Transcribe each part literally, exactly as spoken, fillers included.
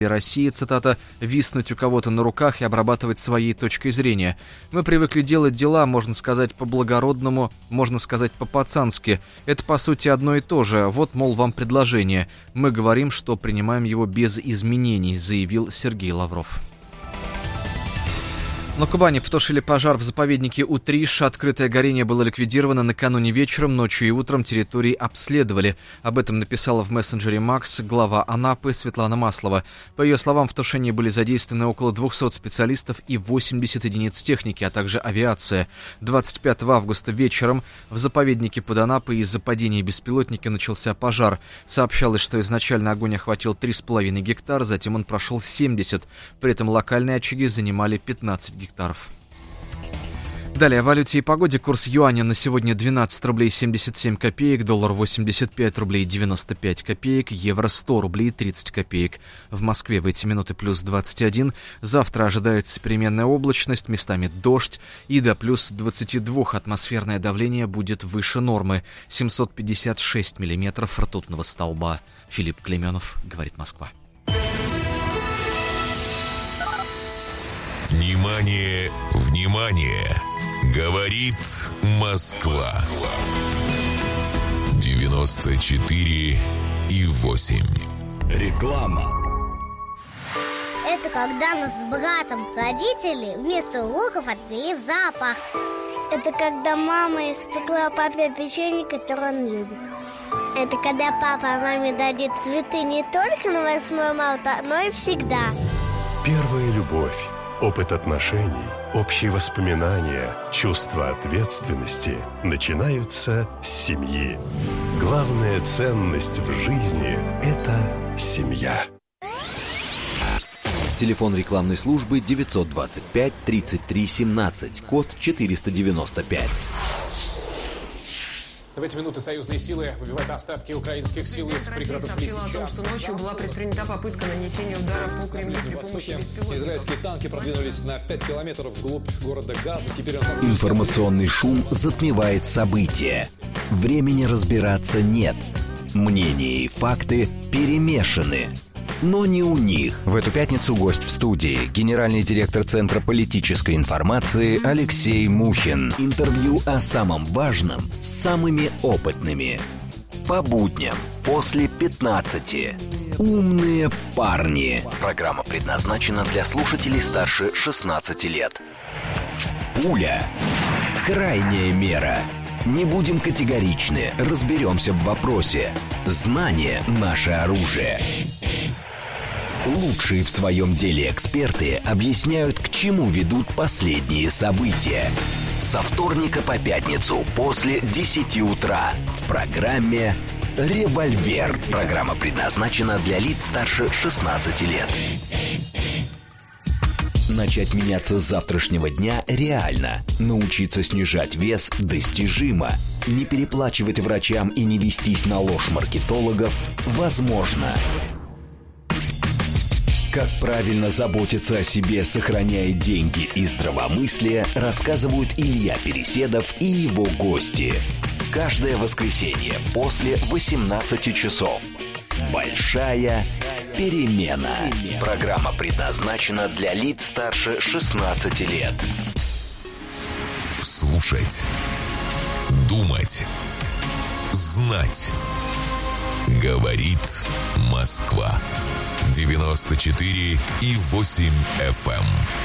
России, цитата, «виснуть у кого-то на руках и обрабатывать своей точкой зрения. Мы привыкли делать дела, можно сказать, по-благородному, можно сказать, по-пацански. Это, по сути, одно и то же. Вот, мол, вам предложение. Мы говорим, что принимаем его без изменений», заявил Сергей Лавров. На Кубани потушили пожар в заповеднике Утриш. Открытое горение было ликвидировано накануне вечером, ночью и утром территории обследовали. Об этом написала в мессенджере Макс глава Анапы Светлана Маслова. По ее словам, в тушении были задействованы около двухсот специалистов и восемьдесят единиц техники, а также авиация. двадцать пятого августа вечером в заповеднике под Анапой из-за падения беспилотника начался пожар. Сообщалось, что изначально огонь охватил три с половиной гектара, затем он прошел семьдесят. При этом локальные очаги занимали пятнадцать гектаров. Далее о валюте и погоде. Курс юаня на сегодня двенадцать рублей семьдесят семь копеек, доллар восемьдесят пять рублей девяносто пять копеек, евро сто рублей тридцать копеек. В Москве в эти минуты плюс двадцать один. Завтра ожидается переменная облачность, местами дождь, и до плюс двадцати двух атмосферное давление будет выше нормы. семьсот пятьдесят шесть миллиметров ртутного столба. Филипп Клейменов, говорит Москва. Внимание, внимание! Говорит Москва. девяносто четыре и восемь. Реклама. Это когда нас с братом родители вместо уроков отвели в зоопарк. Это когда мама испекла папе печенье, которое он любит. Это когда папа маме дадит цветы не только на восьмое марта, но и всегда. Первая любовь. Опыт отношений, общие воспоминания, чувство ответственности начинаются с семьи. Главная ценность в жизни – это семья. Телефон рекламной службы девятьсот двадцать пять тридцать три семнадцать, код четыреста девяносто пять. В эти минуты союзные силы выбивают остатки украинских сил из пригородов Лисичанска. Сообщила о том, что ночью была предпринята попытка нанесения удара по Кремлю при помощи беспилотников. Израильские танки продвинулись на пять километров вглубь города Газа. Теперь он... Информационный шум затмевает события. Времени разбираться нет. Мнения и факты перемешаны. Но не у них. В эту пятницу гость в студии. Генеральный директор Центра политической информации Алексей Мухин. Интервью о самом важном с самыми опытными. По будням после пятнадцати. Умные парни. Программа предназначена для слушателей старше шестнадцати лет. Пуля. Крайняя мера. Не будем категоричны, разберемся в вопросе. Знание – наше оружие. Лучшие в своем деле эксперты объясняют, к чему ведут последние события. Со вторника по пятницу после десяти утра в программе «Револьвер». Программа предназначена для лиц старше шестнадцати лет. Начать меняться с завтрашнего дня реально. Научиться снижать вес достижимо. Не переплачивать врачам и не вестись на ложь маркетологов возможно. Как правильно заботиться о себе, сохраняя деньги и здравомыслие, рассказывают Илья Переседов и его гости. Каждое воскресенье после восемнадцати часов. Большая перемена. Программа предназначена для лиц старше шестнадцати лет. Слушать. Думать. Знать. Говорит Москва. девяносто четыре и восемь эф эм.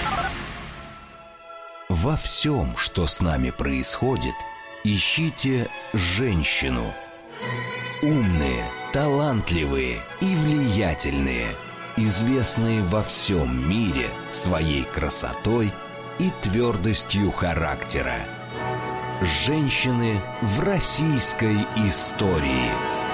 Во всем, что с нами происходит, ищите женщину. Умные, талантливые и влиятельные, известные во всем мире своей красотой и твердостью характера. Женщины в российской истории.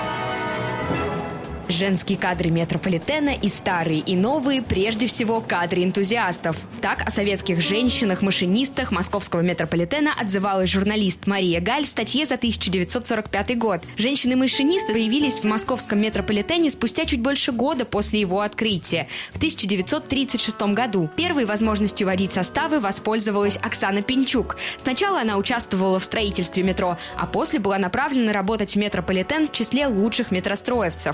Женские кадры метрополитена и старые, и новые, прежде всего, кадры энтузиастов. Так о советских женщинах-машинистах московского метрополитена отзывалась журналист Мария Галь в статье за тысяча девятьсот сорок пятый год. Женщины-машинисты появились в московском метрополитене спустя чуть больше года после его открытия, в тысяча девятьсот тридцать шестом году. Первой возможностью водить составы воспользовалась Оксана Пинчук. Сначала она участвовала в строительстве метро, а после была направлена работать в метрополитен в числе лучших метростроевцев. За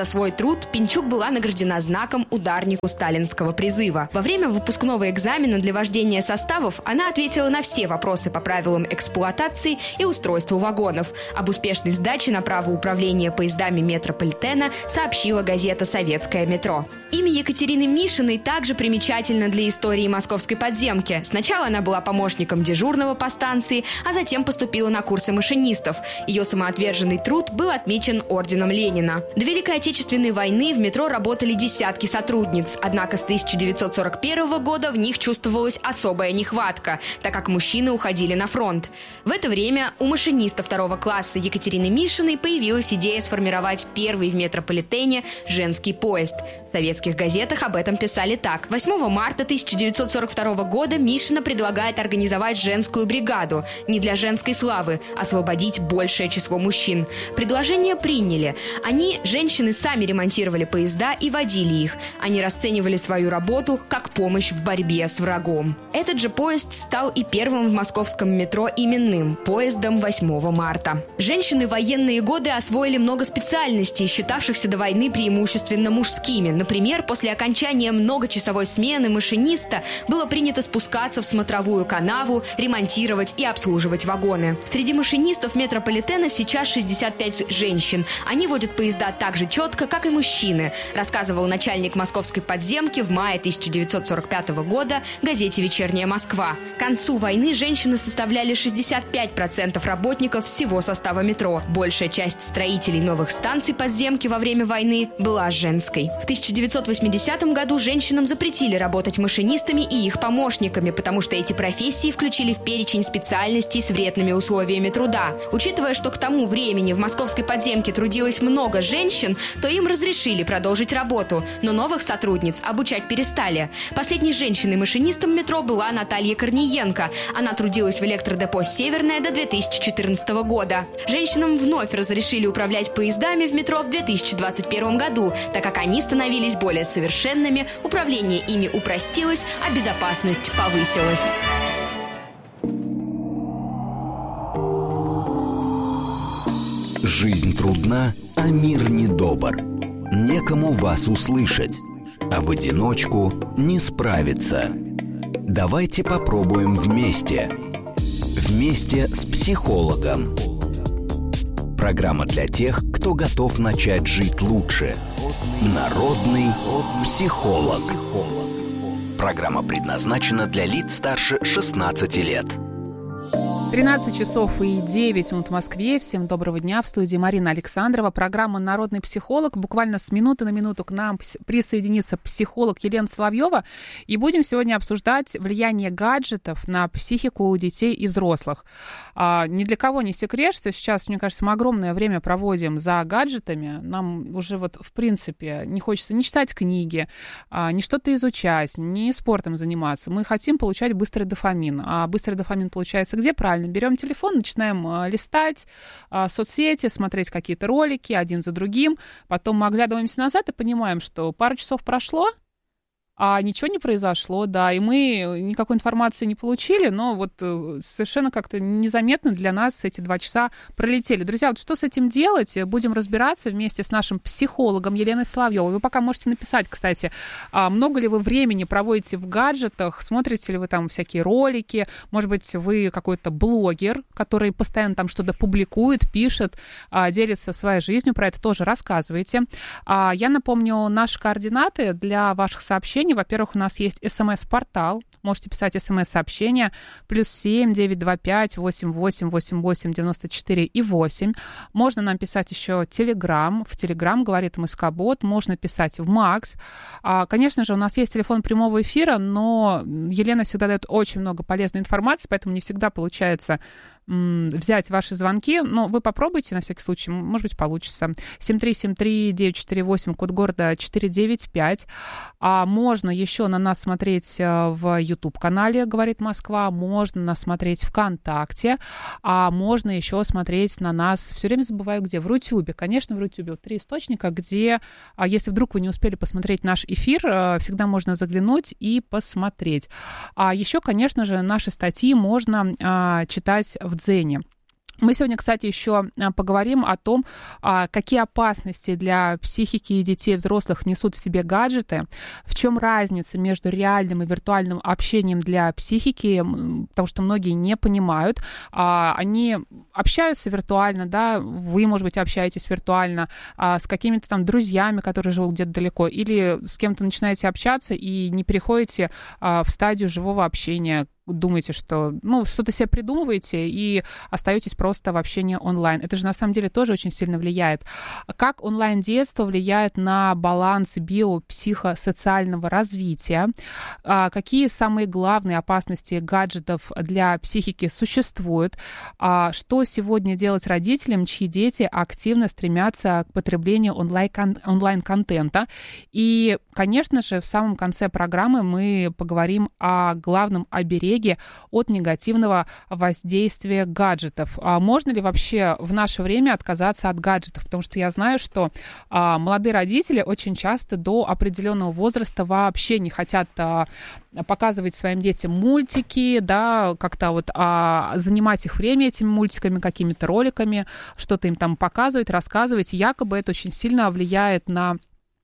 За свой труд Пинчук была награждена знаком «Ударнику сталинского призыва». Во время выпускного экзамена для вождения составов она ответила на все вопросы по правилам эксплуатации и устройству вагонов. Об успешной сдаче на право управления поездами метрополитена сообщила газета «Советское метро». Имя Екатерины Мишиной также примечательно для истории московской подземки. Сначала она была помощником дежурного по станции, а затем поступила на курсы машинистов. Ее самоотверженный труд был отмечен орденом Ленина. До Великой Отечественной войны в метро работали десятки сотрудниц, однако с тысяча девятьсот сорок первого года в них чувствовалась особая нехватка, так как мужчины уходили на фронт. В это время у машиниста второго класса Екатерины Мишиной появилась идея сформировать первый в метрополитене женский поезд. В советских газетах об этом писали так. восьмого марта тысяча девятьсот сорок второго года Мишина предлагает организовать женскую бригаду. Не для женской славы, освободить большее число мужчин. Предложение приняли. Они, женщины, сами ремонтировали поезда и водили их. Они расценивали свою работу как помощь в борьбе с врагом. Этот же поезд стал и первым в московском метро именным – поездом восьмого марта. Женщины в военные годы освоили много специальностей, считавшихся до войны преимущественно мужскими. Например, после окончания многочасовой смены машиниста было принято спускаться в смотровую канаву, ремонтировать и обслуживать вагоны. Среди машинистов метрополитена сейчас шестьдесят пять женщин. Они водят поезда так же четко, как и мужчины, рассказывал начальник московской подземки в мае тысяча девятьсот сорок пятого года газете «Вечерняя Москва». К концу войны женщины составляли шестьдесят пять процентов работников всего состава метро. Большая часть строителей новых станций подземки во время войны была женской. В тысяча девятьсот восьмидесятом году женщинам запретили работать машинистами и их помощниками, потому что эти профессии включили в перечень специальностей с вредными условиями труда. Учитывая, что к тому времени в московской подземке трудилось много женщин, то им разрешили продолжить работу, но новых сотрудниц обучать перестали. Последней женщиной-машинистом метро была Наталья Корниенко. Она трудилась в электродепо «Северное» до две тысячи четырнадцатого года. Женщинам вновь разрешили управлять поездами в метро в две тысячи двадцать первом году, так как они становились более совершенными, управление ими упростилось, а безопасность повысилась. Жизнь трудна, а мир недобр. Некому вас услышать, а в одиночку не справиться. Давайте попробуем вместе. Вместе с психологом. Программа для тех, кто готов начать жить лучше. Народный психолог. Программа предназначена для лиц старше шестнадцати лет. тринадцать часов и девять минут в Москве. Всем доброго дня. В студии Марина Александрова. Программа «Народный психолог». Буквально с минуты на минуту к нам присоединится психолог Елена Соловьева. И будем сегодня обсуждать влияние гаджетов на психику у детей и взрослых. А, ни для кого не секрет, что сейчас, мне кажется, мы огромное время проводим за гаджетами. Нам уже вот в принципе не хочется ни читать книги, а, ни что-то изучать, ни спортом заниматься. Мы хотим получать быстрый дофамин. А быстрый дофамин получается где? Правильно. Берем телефон, начинаем э, листать э, соцсети, смотреть какие-то ролики один за другим. Потом мы оглядываемся назад и понимаем, что пару часов прошло, а ничего не произошло, да, и мы никакой информации не получили, но вот совершенно как-то незаметно для нас эти два часа пролетели. Друзья, вот что с этим делать? Будем разбираться вместе с нашим психологом Еленой Соловьевой. Вы пока можете написать, кстати, много ли вы времени проводите в гаджетах, смотрите ли вы там всякие ролики, может быть, вы какой-то блогер, который постоянно там что-то публикует, пишет, делится своей жизнью, про это тоже рассказывайте. Я напомню наши координаты для ваших сообщений. Во-первых, у нас есть смс-портал. Можете писать смс-сообщения плюс семь девятьсот двадцать пять восемь восемь восемь восемь девяносто четыре и восемь. Можно нам писать еще Телеграм. В Телеграм говорит МСК-бот. Можно писать в Макс. Конечно же, у нас есть телефон прямого эфира, но Елена всегда дает очень много полезной информации, поэтому не всегда получается взять ваши звонки, но вы попробуйте на всякий случай, может быть, получится. семь три семь три девять четыре восемь, код города четыре девять пять. А можно еще на нас смотреть в YouTube-канале «Говорит Москва», можно нас смотреть ВКонтакте, а можно еще смотреть на нас, все время забываю где, в Рутюбе. Конечно, в Рутюбе вот три источника, где, если вдруг вы не успели посмотреть наш эфир, всегда можно заглянуть и посмотреть. А еще, конечно же, наши статьи можно а, читать в Дзене. Мы сегодня, кстати, еще поговорим о том, какие опасности для психики детей и взрослых несут в себе гаджеты, в чем разница между реальным и виртуальным общением для психики, потому что многие не понимают. Они общаются виртуально, да, вы, может быть, общаетесь виртуально с какими-то там друзьями, которые живут где-то далеко, или с кем-то начинаете общаться и не переходите в стадию живого общения, думаете, что, ну, что-то себе придумываете и остаетесь просто в общении онлайн. Это же на самом деле тоже очень сильно влияет. Как онлайн-детство влияет на баланс биопсихосоциального развития? Какие самые главные опасности гаджетов для психики существуют? Что сегодня делать родителям, чьи дети активно стремятся к потреблению онлайн-контента? И, конечно же, в самом конце программы мы поговорим о главном обереге от негативного воздействия гаджетов. А можно ли вообще в наше время отказаться от гаджетов? Потому что я знаю, что а, молодые родители очень часто до определенного возраста вообще не хотят а, показывать своим детям мультики, да, как-то вот а, занимать их время этими мультиками, какими-то роликами, что-то им там показывать, рассказывать. Якобы это очень сильно влияет на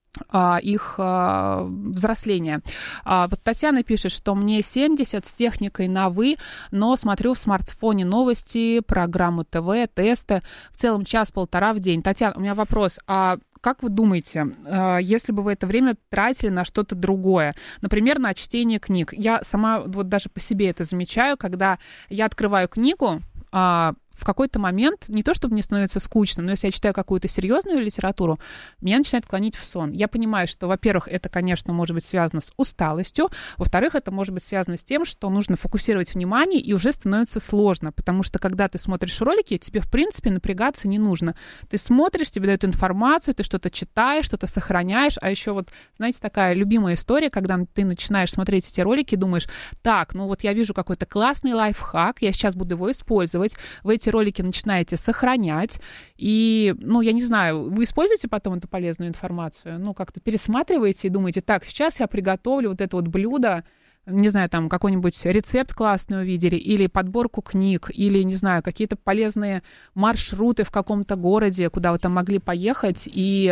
их а, взросление. А, вот Татьяна пишет, что мне семьдесят, с техникой на «вы», но смотрю в смартфоне новости, программу ТВ, тесты, в целом час-полтора в день. Татьяна, у меня вопрос, а как вы думаете, если бы вы это время тратили на что-то другое, например, на чтение книг? Я сама вот даже по себе это замечаю, когда я открываю книгу, в какой-то момент, не то чтобы мне становится скучно, но если я читаю какую-то серьезную литературу, меня начинает клонить в сон. Я понимаю, что, во-первых, это, конечно, может быть связано с усталостью, во-вторых, это может быть связано с тем, что нужно фокусировать внимание, и уже становится сложно, потому что, когда ты смотришь ролики, тебе, в принципе, напрягаться не нужно. Ты смотришь, тебе дают информацию, ты что-то читаешь, что-то сохраняешь, а еще вот, знаете, такая любимая история, когда ты начинаешь смотреть эти ролики и думаешь, так, ну вот я вижу какой-то классный лайфхак, я сейчас буду его использовать, в эти ролики начинаете сохранять, и, ну, я не знаю, вы используете потом эту полезную информацию, ну, как-то пересматриваете и думаете, так, сейчас я приготовлю вот это вот блюдо, не знаю, там, какой-нибудь рецепт классный увидели, или подборку книг, или, не знаю, какие-то полезные маршруты в каком-то городе, куда вы там могли поехать, и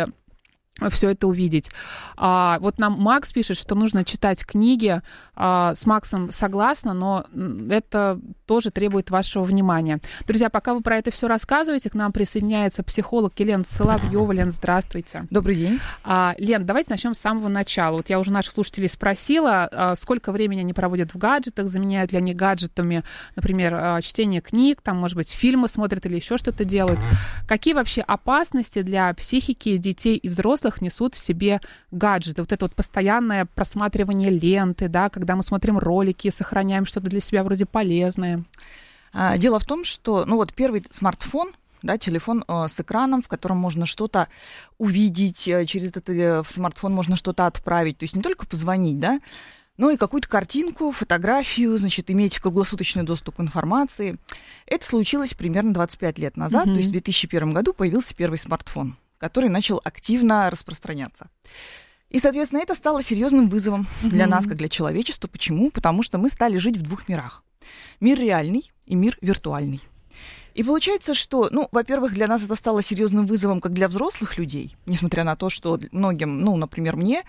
все это увидеть. А, вот нам Макс пишет, что нужно читать книги. А, с Максом согласна, но это тоже требует вашего внимания. Друзья, пока вы про это все рассказываете, к нам присоединяется психолог Елена Соловьева. Лен, здравствуйте. Добрый день. А, Лен, давайте начнем с самого начала. Вот я уже наших слушателей спросила, а, сколько времени они проводят в гаджетах, заменяют ли они гаджетами, например, а, чтение книг, там, может быть, фильмы смотрят или еще что-то делают. Какие вообще опасности для психики детей и взрослых несут в себе гаджеты? Вот это вот постоянное просматривание ленты, да, когда мы смотрим ролики, сохраняем что-то для себя вроде полезное. Дело в том, что, ну вот первый смартфон, да, телефон э, с экраном, в котором можно что-то увидеть, через этот э, смартфон можно что-то отправить, то есть не только позвонить, да, но и какую-то картинку, фотографию, значит, иметь круглосуточный доступ к информации. Это случилось примерно двадцать пять лет назад, mm-hmm. то есть в две тысячи первом году появился первый смартфон, который начал активно распространяться. И, соответственно, это стало серьезным вызовом mm-hmm. для нас, как для человечества. Почему? Потому что мы стали жить в двух мирах. Мир реальный и мир виртуальный. И получается, что, ну, во-первых, для нас это стало серьезным вызовом, как для взрослых людей, несмотря на то, что многим, ну, например, мне,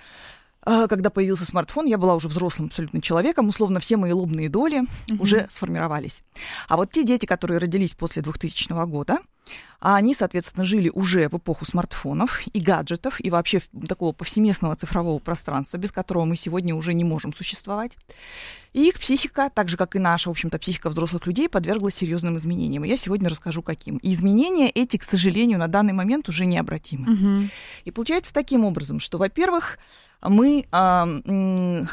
когда появился смартфон, я была уже взрослым абсолютно человеком, условно, все мои лобные доли mm-hmm. уже сформировались. А вот те дети, которые родились после двухтысячного года, они, соответственно, жили уже в эпоху смартфонов и гаджетов, и вообще такого повсеместного цифрового пространства, без которого мы сегодня уже не можем существовать. И их психика, так же, как и наша, в общем-то, психика взрослых людей, подверглась серьезным изменениям. И я сегодня расскажу, каким. И изменения эти, к сожалению, на данный момент уже необратимы. Mm-hmm. И получается таким образом, что, во-первых, мы а, м,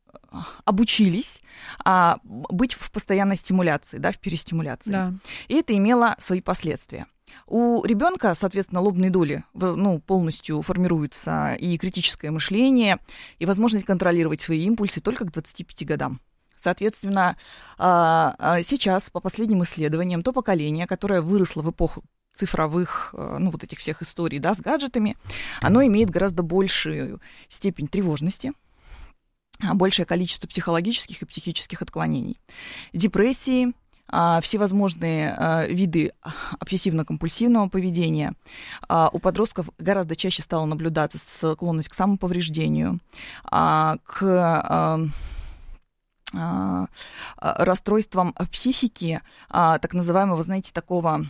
обучились а, быть в постоянной стимуляции, да, в перестимуляции. Да. И это имело свои последствия. У ребенка, соответственно, лобные доли, ну, полностью формируются, и критическое мышление, и возможность контролировать свои импульсы только к двадцати пяти годам. Соответственно, сейчас, по последним исследованиям, то поколение, которое выросло в эпоху цифровых, ну, вот этих всех историй, да, с гаджетами, оно имеет гораздо большую степень тревожности, большее количество психологических и психических отклонений, депрессии, всевозможные виды обсессивно-компульсивного поведения. У подростков гораздо чаще стала наблюдаться склонность к самоповреждению, к расстройствам психики, так называемого, знаете, такого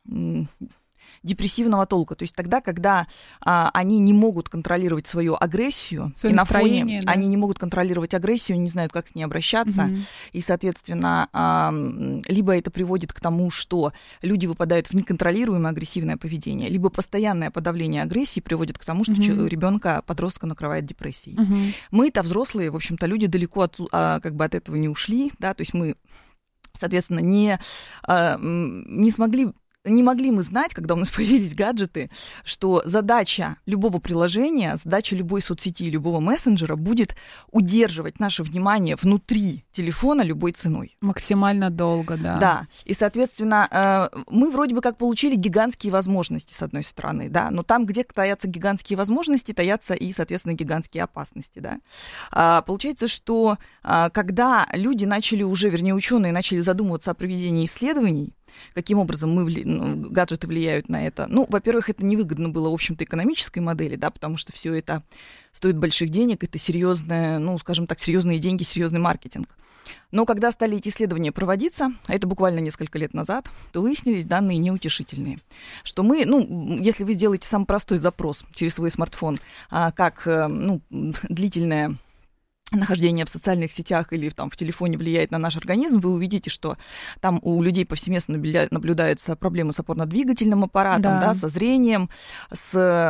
депрессивного толка. То есть тогда, когда а, они не могут контролировать свою агрессию, Своё и на фоне да? они не могут контролировать агрессию, не знают, как с ней обращаться, угу. и, соответственно, а, либо это приводит к тому, что люди выпадают в неконтролируемое агрессивное поведение, либо постоянное подавление агрессии приводит к тому, что угу. ребенка, подростка накрывает депрессией. Угу. Мы-то взрослые, в общем-то, люди далеко от, а, как бы от этого не ушли, да, то есть мы, соответственно, не, а, не смогли Не могли мы знать, когда у нас появились гаджеты, что задача любого приложения, задача любой соцсети, любого мессенджера будет удерживать наше внимание внутри телефона любой ценой. Максимально долго, да. Да, и, соответственно, мы вроде бы как получили гигантские возможности, с одной стороны, да, но там, где таятся гигантские возможности, таятся и, соответственно, гигантские опасности, да. Получается, что когда люди начали уже, вернее, ученые начали задумываться о проведении исследований, каким образом мы, ну, гаджеты влияют на это. Ну, во-первых, это невыгодно было, в общем-то, экономической модели, да, потому что все это стоит больших денег, это серьезное, ну, скажем так, серьезные деньги, серьезный маркетинг. Но когда стали эти исследования проводиться, а это буквально несколько лет назад, то выяснились данные неутешительные, что мы, ну, если вы сделаете самый простой запрос через свой смартфон, как, ну, длительное нахождение в социальных сетях или там, в телефоне влияет на наш организм, вы увидите, что там у людей повсеместно наблюдаются проблемы с опорно-двигательным аппаратом, да. Да, со зрением, с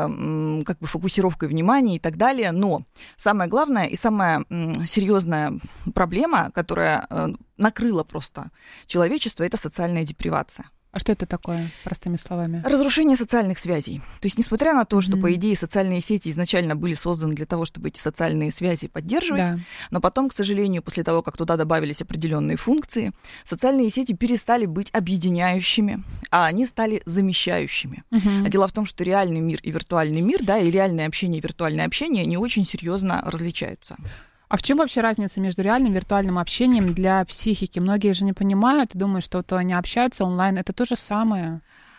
как бы, фокусировкой внимания и так далее. Но самое главное и самая серьезная проблема, которая накрыла просто человечество, это социальная депривация. А что это такое, простыми словами? Разрушение социальных связей. То есть, несмотря на то, что, mm-hmm. по идее, социальные сети изначально были созданы для того, чтобы эти социальные связи поддерживать, да. но потом, к сожалению, после того, как туда добавились определенные функции, социальные сети перестали быть объединяющими, а они стали замещающими. Mm-hmm. А дело в том, что реальный мир и виртуальный мир, да, и реальное общение и виртуальное общение не очень серьезно различаются. А в чем вообще разница между реальным и виртуальным общением для психики? Многие же не понимают и думают, что вот они общаются онлайн. Это то же самое.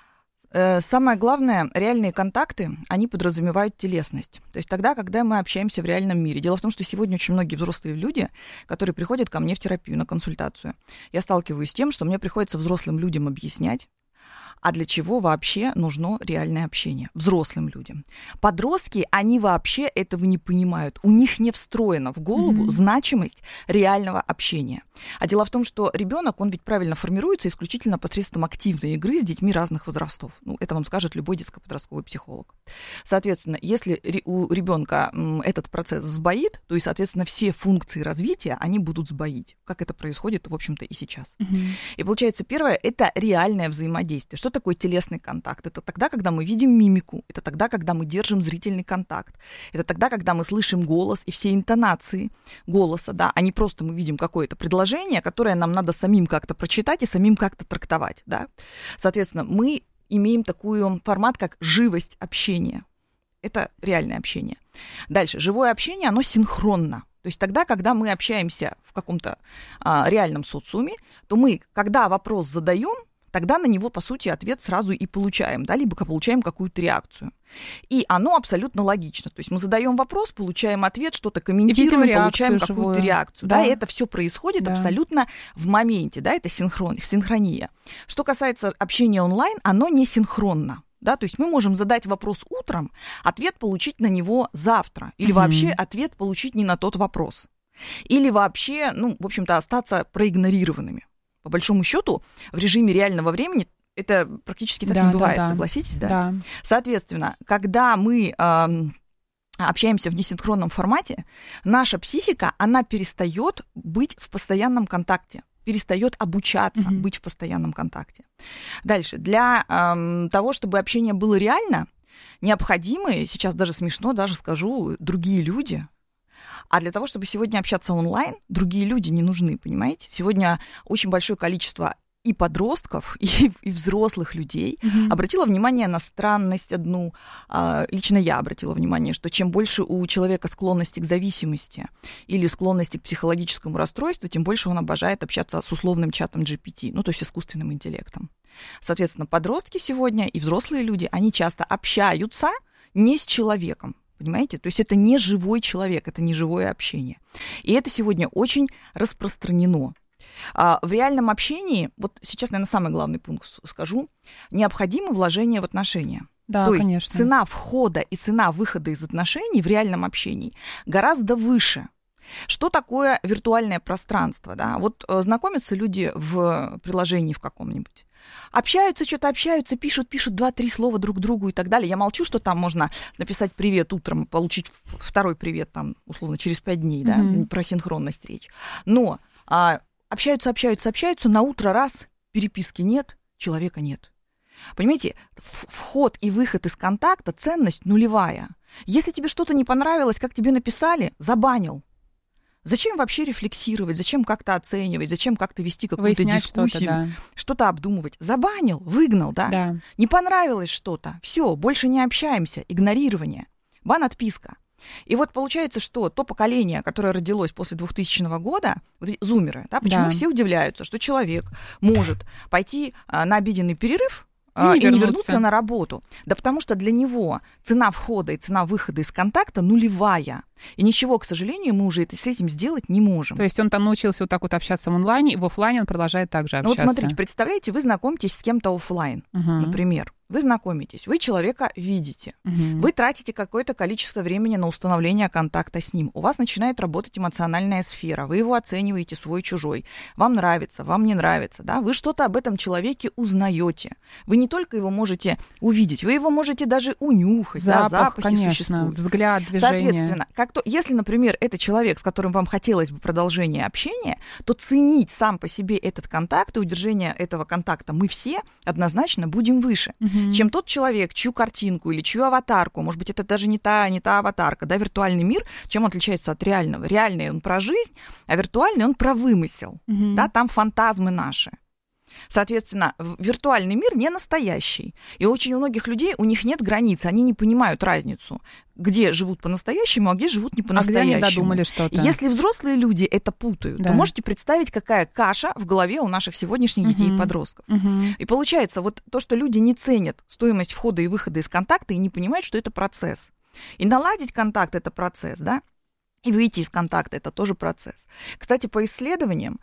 Самое главное, реальные контакты, они подразумевают телесность. То есть тогда, когда мы общаемся в реальном мире. Дело в том, что сегодня очень многие взрослые люди, которые приходят ко мне в терапию, на консультацию, я сталкиваюсь с тем, что мне приходится взрослым людям объяснять, а для чего вообще нужно реальное общение взрослым людям. Подростки, они вообще этого не понимают. У них не встроена в голову mm-hmm. значимость реального общения. А дело в том, что ребенок, он ведь правильно формируется исключительно посредством активной игры с детьми разных возрастов. Ну, это вам скажет любой детско-подростковый психолог. Соответственно, если у ребенка этот процесс сбоит, то и, соответственно, все функции развития, они будут сбоить, как это происходит, в общем-то, и сейчас. Mm-hmm. И получается, первое, это реальное взаимодействие. Что такое телесный контакт? Это тогда, когда мы видим мимику, это тогда, когда мы держим зрительный контакт, это тогда, когда мы слышим голос и все интонации голоса, да, а не просто мы видим какое-то предложение, которое нам надо самим как-то прочитать и самим как-то трактовать, да. Соответственно, мы имеем такой формат, как живость общения. Это реальное общение. Дальше, живое общение, оно синхронно. То есть тогда, когда мы общаемся в каком-то а, реальном социуме, то мы, когда вопрос задаем, тогда на него, по сути, ответ сразу и получаем, да, либо получаем какую-то реакцию. И оно абсолютно логично. То есть мы задаем вопрос, получаем ответ, что-то комментируем, получаем какую-то живую реакцию. Да. Да, и это все происходит да. абсолютно в моменте, да, это синхрон, синхрония. Что касается общения онлайн, оно не синхронно. Да, то есть мы можем задать вопрос утром, ответ получить на него завтра, или mm-hmm. вообще ответ получить не на тот вопрос. Или вообще, ну, в общем-то, остаться проигнорированными. По большому счету, в режиме реального времени это практически так да, не бывает, да, да. согласитесь, да? Да. Соответственно, когда мы э, общаемся в несинхронном формате, наша психика, она перестает быть в постоянном контакте, перестает обучаться mm-hmm. быть в постоянном контакте. Дальше, для э, того, чтобы общение было реально, необходимы, сейчас даже смешно, даже скажу, другие люди. А для того, чтобы сегодня общаться онлайн, другие люди не нужны, понимаете? Сегодня очень большое количество и подростков, и, и взрослых людей, mm-hmm. обратила внимание на странность одну. Лично я обратила внимание, что чем больше у человека склонности к зависимости или склонности к психологическому расстройству, тем больше он обожает общаться с условным чатом джи пи ти, ну, то есть искусственным интеллектом. Соответственно, подростки сегодня и взрослые люди, они часто общаются не с человеком. Понимаете? То есть это не живой человек, это не живое общение. И это сегодня очень распространено. А в реальном общении, вот сейчас, наверное, самый главный пункт скажу, необходимо вложение в отношения. Да, То есть конечно. Цена входа и цена выхода из отношений в реальном общении гораздо выше. Что такое виртуальное пространство? Да? Вот знакомятся люди в приложении в каком-нибудь. Общаются, что-то общаются, пишут, пишут два-три слова друг другу и так далее. Я молчу, что там можно написать привет утром, получить второй привет, там, условно, через пять дней, да, mm-hmm. про синхронность речи. Но а, общаются, общаются, общаются, на утро раз, переписки нет, человека нет. Понимаете, вход и выход из контакта, ценность нулевая. Если тебе что-то не понравилось, как тебе написали, забанил. Зачем вообще рефлексировать, зачем как-то оценивать, зачем как-то вести какую-то Выяснять дискуссию, что-то, да. что-то обдумывать? Забанил, выгнал, да? да? Не понравилось что-то, все, больше не общаемся, игнорирование, бан-отписка. И вот получается, что то поколение, которое родилось после двухтысячного года, вот эти зумеры, да, почему да. все удивляются, что человек может пойти а, на обеденный перерыв, И не, и вернуться. не вернуться на работу. Да потому что для него цена входа и цена выхода из контакта нулевая. И ничего, к сожалению, мы уже с этим сделать не можем. То есть он там научился вот так вот общаться в онлайне, и в офлайне он продолжает также общаться. Ну вот смотрите, представляете, вы знакомитесь с кем-то офлайн, угу. например. Вы знакомитесь, вы человека видите, угу. вы тратите какое-то количество времени на установление контакта с ним. У вас начинает работать эмоциональная сфера, вы его оцениваете свой-чужой. Вам нравится, вам не нравится, да? Вы что-то об этом человеке узнаете. Вы не только его можете увидеть, вы его можете даже унюхать. Запах, да, запахи конечно, существуют. взгляд, движение. Соответственно, как то, если, например, это человек, с которым вам хотелось бы продолжение общения, то ценить сам по себе этот контакт и удержание этого контакта мы все однозначно будем выше, угу. чем тот человек, чью картинку или чью аватарку, может быть, это даже не та, не та аватарка, да, виртуальный мир, чем он отличается от реального? Реальный он про жизнь, а виртуальный он про вымысел, угу. да, там фантазмы наши. Соответственно, виртуальный мир не настоящий. И очень у многих людей, у них нет границ, они не понимают разницу, где живут по-настоящему, а где живут не по-настоящему. А где они додумали что-то? Если взрослые люди это путают, да. то можете представить, какая каша в голове у наших сегодняшних детей и подростков. Угу. И получается, вот то, что люди не ценят стоимость входа и выхода из контакта и не понимают, что это процесс. И наладить контакт – это процесс, да? И выйти из контакта – это тоже процесс. Кстати, по исследованиям,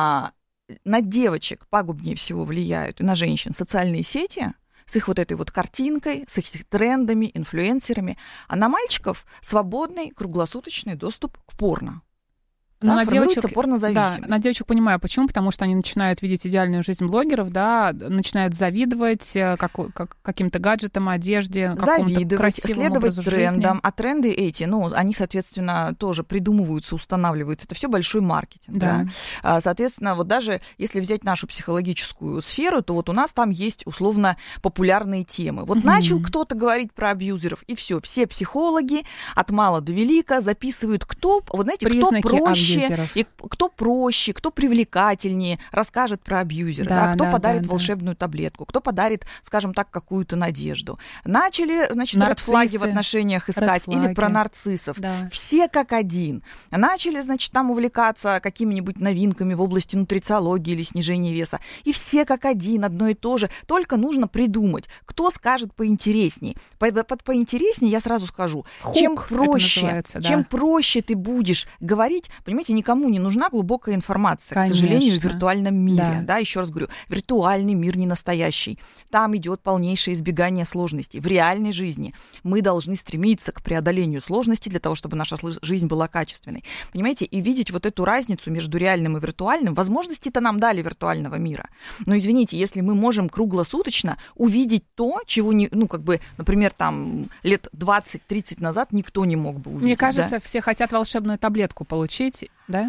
на девочек пагубнее всего влияют и на женщин социальные сети с их вот этой вот картинкой, с их трендами, инфлюенсерами, а на мальчиков свободный круглосуточный доступ к порно. Но да, на девочек, порнозависимость. Да, на девочек понимаю, почему, потому что они начинают видеть идеальную жизнь блогеров, да, начинают завидовать как, как, каким-то гаджетам, одежде, какому-то красивому следовать образу трендам, жизни. А тренды эти, ну, они, соответственно, тоже придумываются, устанавливаются. Это все большой маркетинг. Да. Да? Соответственно, вот даже если взять нашу психологическую сферу, то вот у нас там есть условно популярные темы. Вот угу. начал кто-то говорить про абьюзеров, и все, все психологи от мала до велика записывают, кто, вот знаете, признаки кто проще. И кто проще, кто привлекательнее расскажет про абьюзера, да, да, кто да, подарит да, волшебную да. таблетку, кто подарит, скажем так, какую-то надежду. Начали, значит, редфлаги в отношениях искать red-флаги. Или про нарциссов. Да. Все как один. Начали, значит, там увлекаться какими-нибудь новинками в области нутрициологии или снижения веса. И все как один, одно и то же. Только нужно придумать, кто скажет поинтереснее. Под поинтереснее я сразу скажу, Хук, чем проще, да. чем проще ты будешь говорить, понимаете, никому не нужна глубокая информация, Конечно. К сожалению, в виртуальном мире. Да. Да, еще раз говорю, виртуальный мир не настоящий. Там идет полнейшее избегание сложностей. В реальной жизни мы должны стремиться к преодолению сложностей для того, чтобы наша жизнь была качественной. Понимаете, и видеть вот эту разницу между реальным и виртуальным, возможности-то нам дали виртуального мира. Но, извините, если мы можем круглосуточно увидеть то, чего, не, ну, как бы, например, там, лет двадцать-тридцать назад никто не мог бы увидеть. Мне кажется, да? все хотят волшебную таблетку получить, да?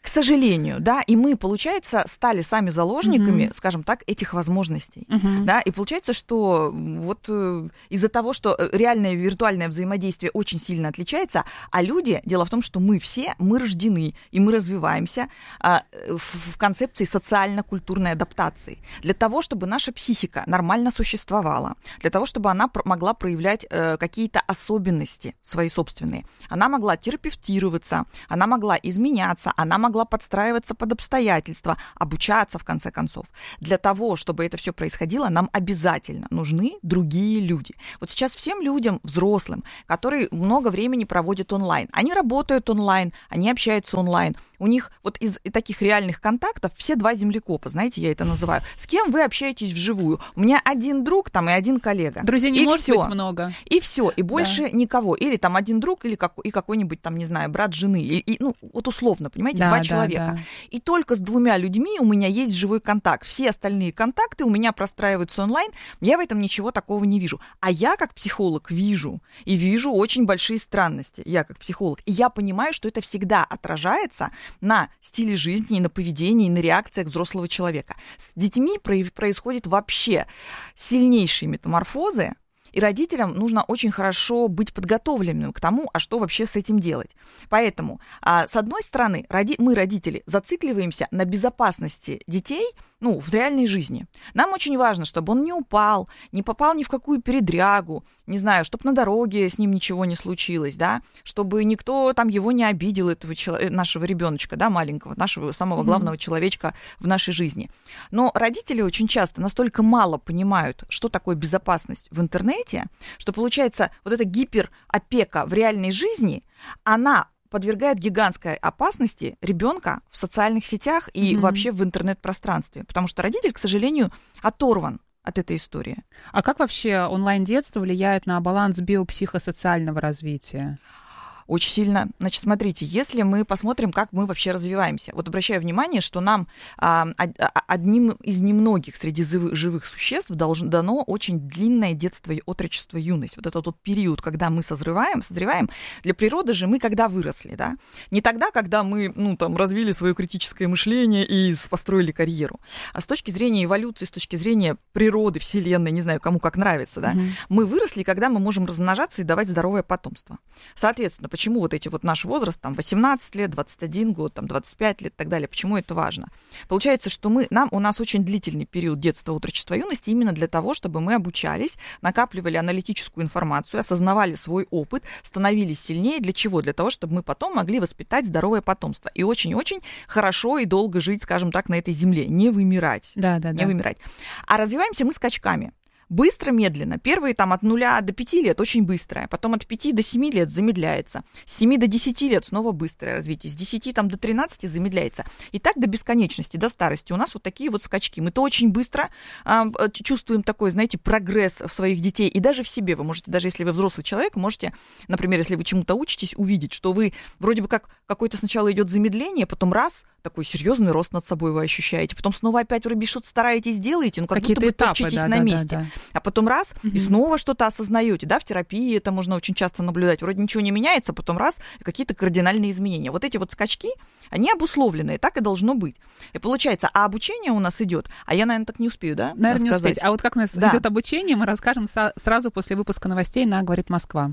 К сожалению, да, и мы, получается, стали сами заложниками, mm-hmm. скажем так, этих возможностей, mm-hmm. да, и получается, что вот э, из-за того, что реальное и виртуальное взаимодействие очень сильно отличается, а люди, дело в том, что мы все, мы рождены, и мы развиваемся э, в, в концепции социально-культурной адаптации. Для того, чтобы наша психика нормально существовала, для того, чтобы она пр- могла проявлять э, какие-то особенности свои собственные, она могла терапевтироваться, она могла изменяться, она могла могла подстраиваться под обстоятельства, обучаться, в конце концов. Для того, чтобы это все происходило, нам обязательно нужны другие люди. Вот сейчас всем людям, взрослым, которые много времени проводят онлайн, они работают онлайн, они общаются онлайн, у них вот из таких реальных контактов все два землекопа, знаете, я это называю. С кем вы общаетесь вживую? У меня один друг там и один коллега. Друзей не и может всё. быть много. И все, и больше да. никого. Или там один друг, или как, и какой-нибудь там, не знаю, брат жены. И, и, ну, вот условно, понимаете, да, два да, человека. Да. И только с двумя людьми у меня есть живой контакт. Все остальные контакты у меня простраиваются онлайн. Я в этом ничего такого не вижу. А я как психолог вижу. И вижу очень большие странности. Я как психолог. И я понимаю, что это всегда отражается на стиле жизни, и на поведении, и на реакциях взрослого человека. С детьми происходят вообще сильнейшие метаморфозы. И родителям нужно очень хорошо быть подготовленным к тому, а что вообще с этим делать. Поэтому, с одной стороны, мы, родители, зацикливаемся на безопасности детей, ну, в реальной жизни. Нам очень важно, чтобы он не упал, не попал ни в какую передрягу, не знаю, чтобы на дороге с ним ничего не случилось, да, чтобы никто там его не обидел, этого нашего ребеночка, да, маленького, нашего самого главного mm-hmm. человечка в нашей жизни. Но родители очень часто настолько мало понимают, что такое безопасность в интернете, что получается вот эта гиперопека в реальной жизни, она подвергает гигантской опасности ребенка в социальных сетях и mm-hmm. вообще в интернет-пространстве. Потому что родитель, к сожалению, оторван от этой истории. А как вообще онлайн-детство влияет на баланс биопсихосоциального развития? Очень сильно. Значит, смотрите, если мы посмотрим, как мы вообще развиваемся. Вот обращаю внимание, что нам а, одним из немногих среди живых существ должно, дано очень длинное детство, отрочество, юность. Вот этот вот период, когда мы созреваем, созреваем. Для природы же мы когда выросли, да? Не тогда, когда мы, ну, там, развили свое критическое мышление и построили карьеру. А с точки зрения эволюции, с точки зрения природы, вселенной, не знаю, кому как нравится, да? Mm-hmm. Мы выросли, когда мы можем размножаться и давать здоровое потомство. Соответственно, почему вот эти вот наш возраст, там, восемнадцать лет, двадцать один год, там, двадцать пять лет и так далее, почему это важно? Получается, что мы, нам, у нас очень длительный период детства, отрочества, юности именно для того, чтобы мы обучались, накапливали аналитическую информацию, осознавали свой опыт, становились сильнее. Для чего? Для того, чтобы мы потом могли воспитать здоровое потомство и очень-очень хорошо и долго жить, скажем так, на этой земле, не вымирать. Да, да, не да. вымирать. А развиваемся мы скачками. Быстро, медленно. Первые там от нуля до пяти лет очень быстрое, потом от пяти до семи лет замедляется, с семи до десяти лет снова быстрое развитие, с десяти там, до тринадцати замедляется. И так до бесконечности, до старости. У нас вот такие вот скачки. Мы-то очень быстро э, чувствуем такой, знаете, прогресс в своих детей и даже в себе. Вы можете, даже если вы взрослый человек, можете, например, если вы чему-то учитесь, увидеть, что вы вроде бы как какое-то сначала идет замедление, потом раз, такой серьезный рост над собой вы ощущаете, потом снова опять вроде что-то стараетесь, делаете, ну как Какие-то будто бы этапы, топчетесь да, на да, месте. Да, да. А потом раз, mm-hmm. и снова что-то осознаете, да, в терапии это можно очень часто наблюдать. Вроде ничего не меняется, потом раз, какие-то кардинальные изменения. Вот эти вот скачки, они обусловленные, так и должно быть. И получается, а обучение у нас идет, а я, наверное, так не успею, да, Наверное, рассказать? не успеть. А вот как у нас да. идет обучение, мы расскажем со- сразу после выпуска новостей на «Говорит Москва».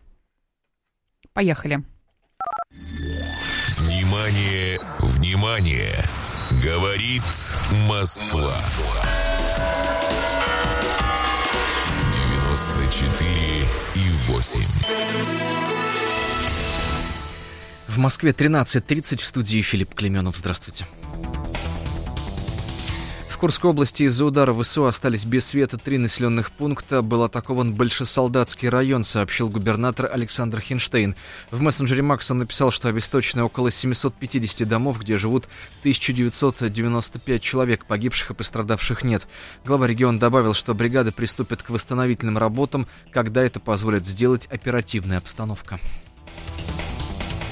Поехали. Внимание, внимание! Говорит Москва. девяносто четыре и восемь. В Москве тринадцать тридцать, в студии Филипп Клеменов. Здравствуйте. В Курской области из-за удара ВСУ остались без света три населенных пункта. Был атакован Большесолдатский район, сообщил губернатор Александр Хинштейн. В мессенджере Макс он написал, что обесточено около семьсот пятьдесят домов, где живут тысяча девятьсот девяносто пять человек, погибших и пострадавших нет. Глава региона добавил, что бригады приступят к восстановительным работам, когда это позволит сделать оперативная обстановка.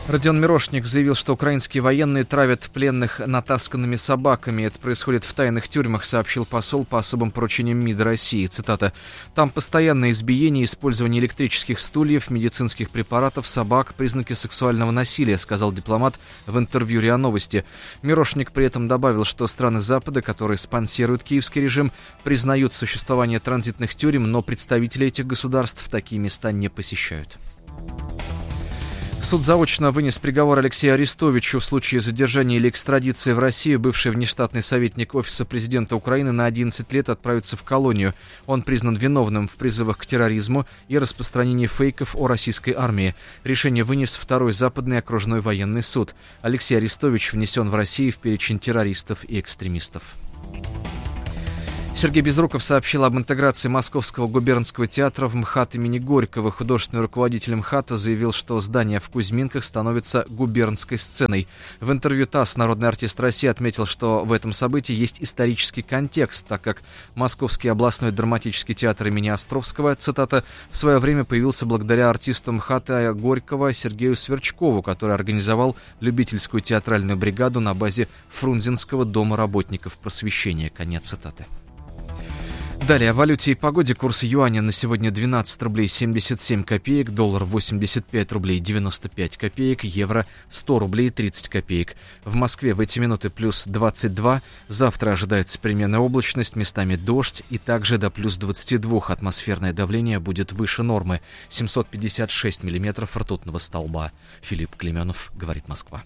Родион Мирошник заявил, что украинские военные травят пленных натасканными собаками. Это происходит в тайных тюрьмах, сообщил посол по особым поручениям МИДа России. Цитата. «Там постоянное избиение, использование электрических стульев, медицинских препаратов, собак, признаки сексуального насилия», сказал дипломат в интервью РИА Новости. Мирошник при этом добавил, что страны Запада, которые спонсируют киевский режим, признают существование транзитных тюрем, но представители этих государств такие места не посещают. Суд заочно вынес приговор Алексею Арестовичу в случае задержания или экстрадиции в Россию. Бывший внештатный советник Офиса президента Украины на одиннадцать лет отправится в колонию. Он признан виновным в призывах к терроризму и распространении фейков о российской армии. Решение вынес второй Западный окружной военный суд. Алексей Арестович внесен в Россию в перечень террористов и экстремистов. Сергей Безруков сообщил об интеграции Московского губернского театра в МХАТ имени Горького. Художественный руководитель МХАТа заявил, что здание в Кузьминках становится губернской сценой. В интервью ТАСС народный артист России отметил, что в этом событии есть исторический контекст, так как Московский областной драматический театр имени Островского, цитата, в свое время появился благодаря артисту МХАТа Горького Сергею Сверчкову, который организовал любительскую театральную бригаду на базе Фрунзенского дома работников просвещения. Конец цитаты. Далее о валюте и погоде. Курс юаня на сегодня двенадцать рублей семьдесят семь копеек, доллар восемьдесят пять рублей девяносто пять копеек, евро сто рублей тридцать копеек. В Москве в эти минуты плюс двадцать два, завтра ожидается переменная облачность, местами дождь и также до плюс двадцать два. Атмосферное давление будет выше нормы, семьсот пятьдесят шесть миллиметров ртутного столба. Филипп Клеменов, говорит Москва.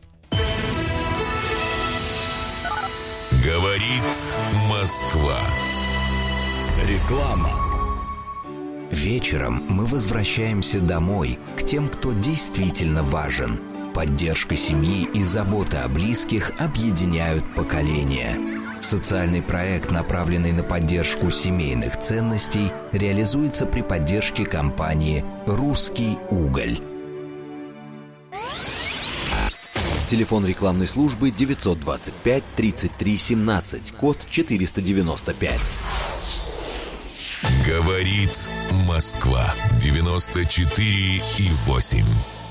Говорит Москва. Реклама. Вечером мы возвращаемся домой, к тем, кто действительно важен. Поддержка семьи и забота о близких объединяют поколения. Социальный проект, направленный на поддержку семейных ценностей, реализуется при поддержке компании «Русский уголь». Телефон рекламной службы девятьсот двадцать пять тридцать три семнадцать, код четыреста девяносто пять. Говорит Москва. девяносто четыре и восемь.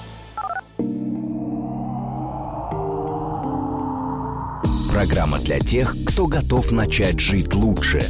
Программа для тех, кто готов начать жить лучше.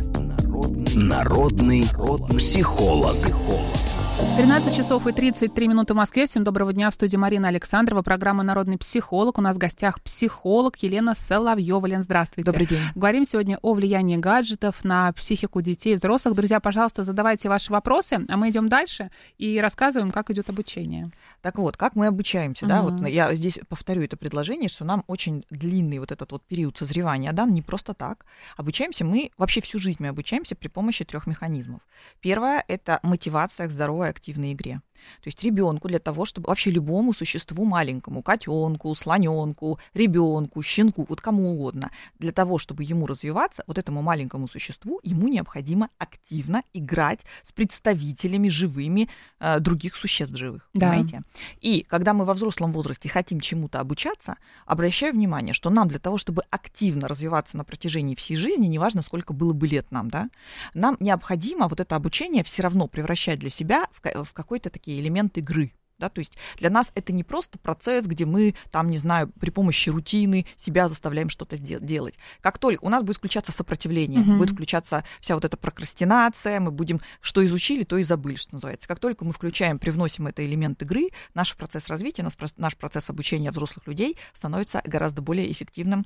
Народный психолог. тринадцать часов и тридцать три минуты в Москве. Всем доброго дня. В студии Марина Александрова. Программа «Народный психолог». У нас в гостях психолог Елена Соловьева. Лен, здравствуйте. Добрый день. Говорим сегодня о влиянии гаджетов на психику детей и взрослых. Друзья, пожалуйста, задавайте ваши вопросы, а мы идем дальше и рассказываем, как идет обучение. Так вот, как мы обучаемся, Uh-huh. да? Вот я здесь повторю это предложение, что нам очень длинный вот этот вот период созревания дан не просто так. Обучаемся мы, вообще всю жизнь мы обучаемся при помощи трех механизмов. Первое – это мотивация к здоровой активной игре. То есть ребенку для того, чтобы вообще любому существу маленькому, котенку, слоненку, ребенку, щенку, вот кому угодно, для того, чтобы ему развиваться, вот этому маленькому существу, ему необходимо активно играть с представителями живыми э, других существ живых. Да. Понимаете? И когда мы во взрослом возрасте хотим чему-то обучаться, обращаю внимание, что нам для того, чтобы активно развиваться на протяжении всей жизни, неважно, сколько было бы лет нам, да, нам необходимо вот это обучение все равно превращать для себя в, в какой-то такой элемент игры. Да, то есть для нас это не просто процесс, где мы, там, не знаю, при помощи рутины себя заставляем что-то сдел- делать. Как только у нас будет включаться сопротивление, uh-huh. будет включаться вся вот эта прокрастинация, мы будем, что изучили, то и забыли, что называется. Как только мы включаем, привносим этот элемент игры, наш процесс развития, наш, наш процесс обучения взрослых людей становится гораздо более эффективным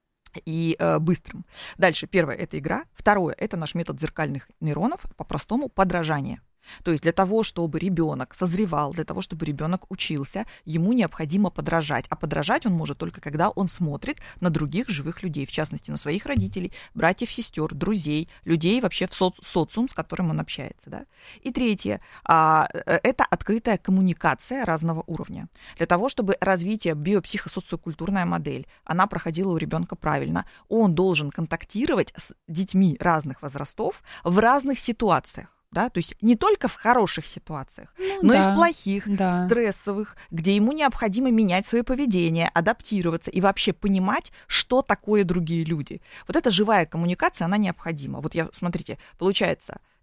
и э, быстрым. Дальше, первое – это игра. Второе – это наш метод зеркальных нейронов, по-простому подражание. То есть для того, чтобы ребенок созревал, для того, чтобы ребенок учился, ему необходимо подражать. А подражать он может только когда он смотрит на других живых людей, в частности, на своих родителей, братьев, сестер, друзей, людей вообще в соци- социум, с которым он общается. Да? И третье – это открытая коммуникация разного уровня. Для того, чтобы развитие биопсихосоциокультурная модель, она проходила у ребенка правильно, он должен контактировать с детьми разных возрастов в разных ситуациях. Да, то есть не только в хороших ситуациях, ну, но да, и в плохих, да. стрессовых, где ему необходимо менять свое поведение, адаптироваться и вообще понимать, что такое другие люди. Вот эта живая коммуникация, она необходима. Вот я, смотрите, получается,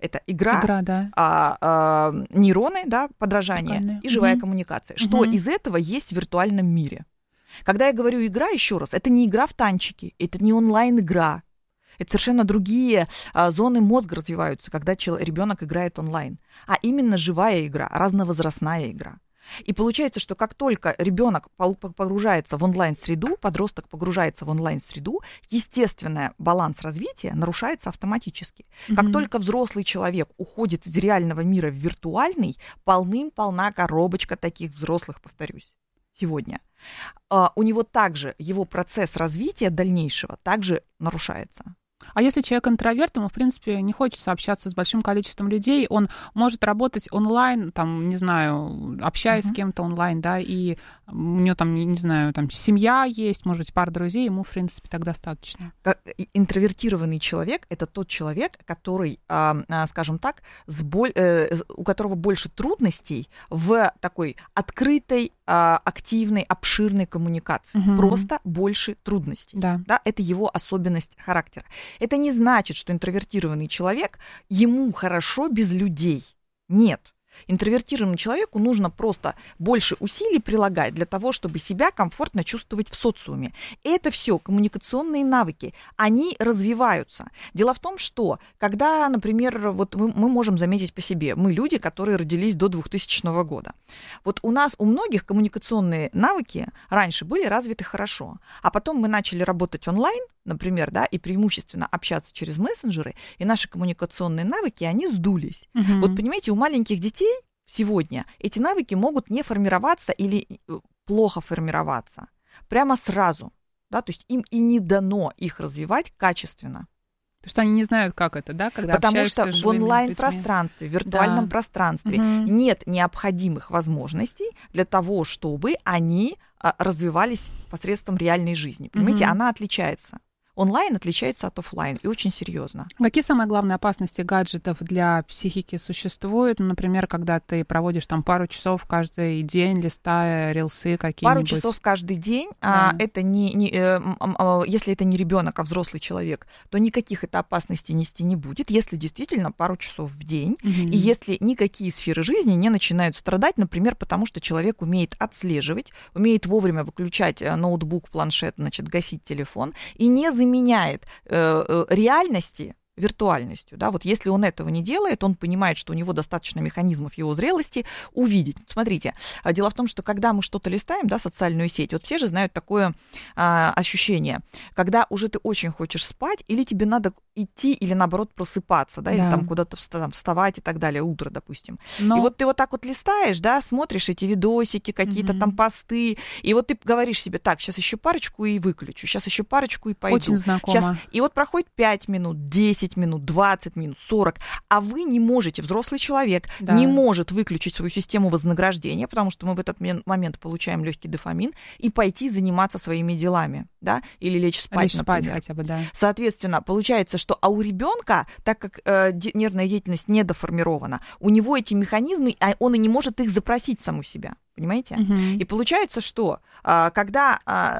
Это игра, игра да. а, а, нейроны, да, подражание Прикольно. и живая угу. коммуникация. Что угу. из этого есть в виртуальном мире? Когда я говорю игра, еще раз, это не игра в танчики, это не онлайн-игра. Это совершенно другие а, зоны мозга развиваются, когда ребенок играет онлайн. А именно живая игра, разновозрастная игра. И получается, что как только ребенок погружается в онлайн-среду, подросток погружается в онлайн-среду, естественный баланс развития нарушается автоматически. Mm-hmm. Как только взрослый человек уходит из реального мира в виртуальный, полным-полна коробочка таких взрослых, повторюсь, сегодня. А, у него также его процесс развития дальнейшего также нарушается. А если человек интроверт, ему, в принципе, не хочется общаться с большим количеством людей, он может работать онлайн, там, не знаю, общаясь uh-huh. с кем-то онлайн, да, и у него там, не знаю, там, семья есть, может быть, пара друзей, ему, в принципе, так достаточно. Интровертированный человек — это тот человек, который, скажем так, с боль... у которого больше трудностей в такой открытой, активной, обширной коммуникации. Uh-huh. Просто больше трудностей. Да. Да, это его особенность характера. Это не значит, что интровертированный человек, ему хорошо без людей. Нет. Интровертированному человеку нужно просто больше усилий прилагать для того, чтобы себя комфортно чувствовать в социуме. Это все коммуникационные навыки, они развиваются. Дело в том, что когда, например, вот мы, мы можем заметить по себе, мы люди, которые родились до двухтысячного года. Вот у нас, у многих коммуникационные навыки раньше были развиты хорошо, а потом мы начали работать онлайн, например, да, и преимущественно общаться через мессенджеры, и наши коммуникационные навыки, они сдулись. Uh-huh. Вот понимаете, у маленьких детей сегодня эти навыки могут не формироваться или плохо формироваться прямо сразу, да, то есть им и не дано их развивать качественно. Потому что они не знают, как это, да, когда Потому общаешься что в онлайн-пространстве, в виртуальном да. пространстве угу. нет необходимых возможностей для того, чтобы они а, развивались посредством реальной жизни. Понимаете, угу. она отличается. Онлайн отличается от офлайн, и очень серьезно. Какие самые главные опасности гаджетов для психики существуют? Например, когда ты проводишь там пару часов каждый день, листая рилсы какие-нибудь. Пару часов каждый день. Да. А, это не, не, э, э, если это не ребенок, а взрослый человек, то никаких это опасностей нести не будет. Если действительно пару часов в день, угу. и если никакие сферы жизни не начинают страдать, например, потому что человек умеет отслеживать, умеет вовремя выключать ноутбук, планшет, значит, гасить телефон и не заменяет э, э, реальности виртуальностью. Да? Вот если он этого не делает, он понимает, что у него достаточно механизмов его зрелости увидеть. Смотрите, дело в том, что когда мы что-то листаем, да, социальную сеть, вот все же знают такое а, ощущение, когда уже ты очень хочешь спать, или тебе надо идти, или наоборот просыпаться, да, да. или там куда-то там, вставать и так далее, утро, допустим. Но... И вот ты вот так вот листаешь, да, смотришь эти видосики, какие-то mm-hmm. там посты, и вот ты говоришь себе, так, сейчас еще парочку и выключу, сейчас еще парочку и пойду. Очень знакомо. Сейчас... И вот проходит пять минут, десять минут, двадцать минут, сорок, а вы не можете, взрослый человек да. не может выключить свою систему вознаграждения, потому что мы в этот момент получаем легкий дофамин, и пойти заниматься своими делами, да, или лечь спать, лечь например. спать хотя бы, да. Соответственно, получается, что а у ребенка, так как э, нервная деятельность недоформирована, у него эти механизмы, а он и не может их запросить сам у себя. Понимаете? Uh-huh. И получается, что когда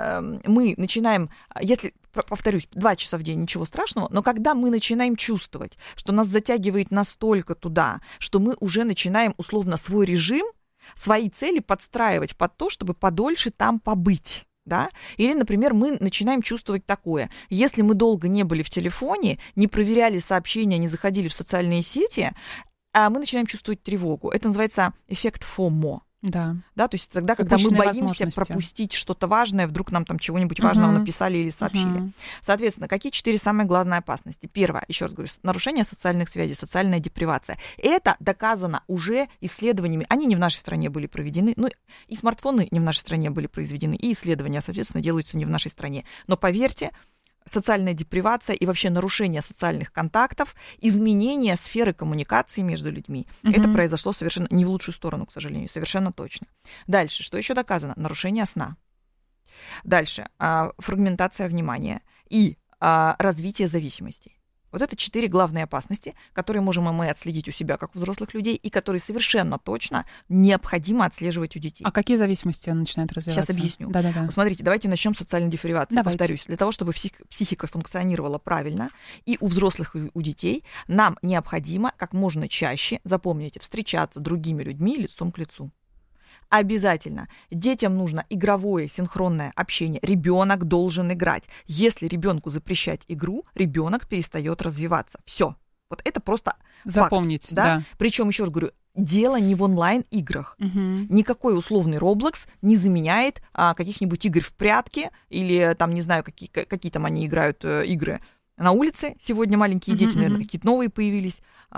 мы начинаем, если, повторюсь, два часа в день, ничего страшного, но когда мы начинаем чувствовать, что нас затягивает настолько туда, что мы уже начинаем условно свой режим, свои цели подстраивать под то, чтобы подольше там побыть. Да? Или, например, мы начинаем чувствовать такое. Если мы долго не были в телефоне, не проверяли сообщения, не заходили в социальные сети, мы начинаем чувствовать тревогу. Это называется эффект фомо. Да. Да, то есть тогда, когда мы боимся пропустить что-то важное, вдруг нам там чего-нибудь uh-huh. важного написали или сообщили. Uh-huh. Соответственно, какие четыре самые главные опасности? Первое, еще раз говорю, нарушение социальных связей, социальная депривация. Это доказано уже исследованиями. Они не в нашей стране были проведены, ну и смартфоны не в нашей стране были произведены, и исследования, соответственно, делаются не в нашей стране. Но поверьте, социальная депривация и вообще нарушение социальных контактов, изменение сферы коммуникации между людьми. Mm-hmm. Это произошло совершенно не в лучшую сторону, к сожалению, совершенно точно. Дальше, что еще доказано? Нарушение сна. Дальше, фрагментация внимания и развитие зависимостей. Вот это четыре главные опасности, которые можем мы отследить у себя, как у взрослых людей, и которые совершенно точно необходимо отслеживать у детей. А какие зависимости начинают развиваться? Сейчас объясню. Да-да-да. Смотрите, давайте начнем с социальной дифференциации. Давайте. Повторюсь, для того, чтобы психика функционировала правильно и у взрослых, и у детей, нам необходимо как можно чаще, запомните, встречаться с другими людьми лицом к лицу. Обязательно. Детям нужно игровое, синхронное общение. Ребенок должен играть. Если ребенку запрещать игру, ребенок перестает развиваться. Все. Вот это просто запомнить, факт, да? да. Причем, еще раз говорю, дело не в онлайн-играх. Угу. Никакой условный Roblox не заменяет а, каких-нибудь игр в прятки или там, не знаю, какие, какие там они играют э, игры. На улице сегодня маленькие uh-huh, дети, наверное, uh-huh. какие-то новые появились,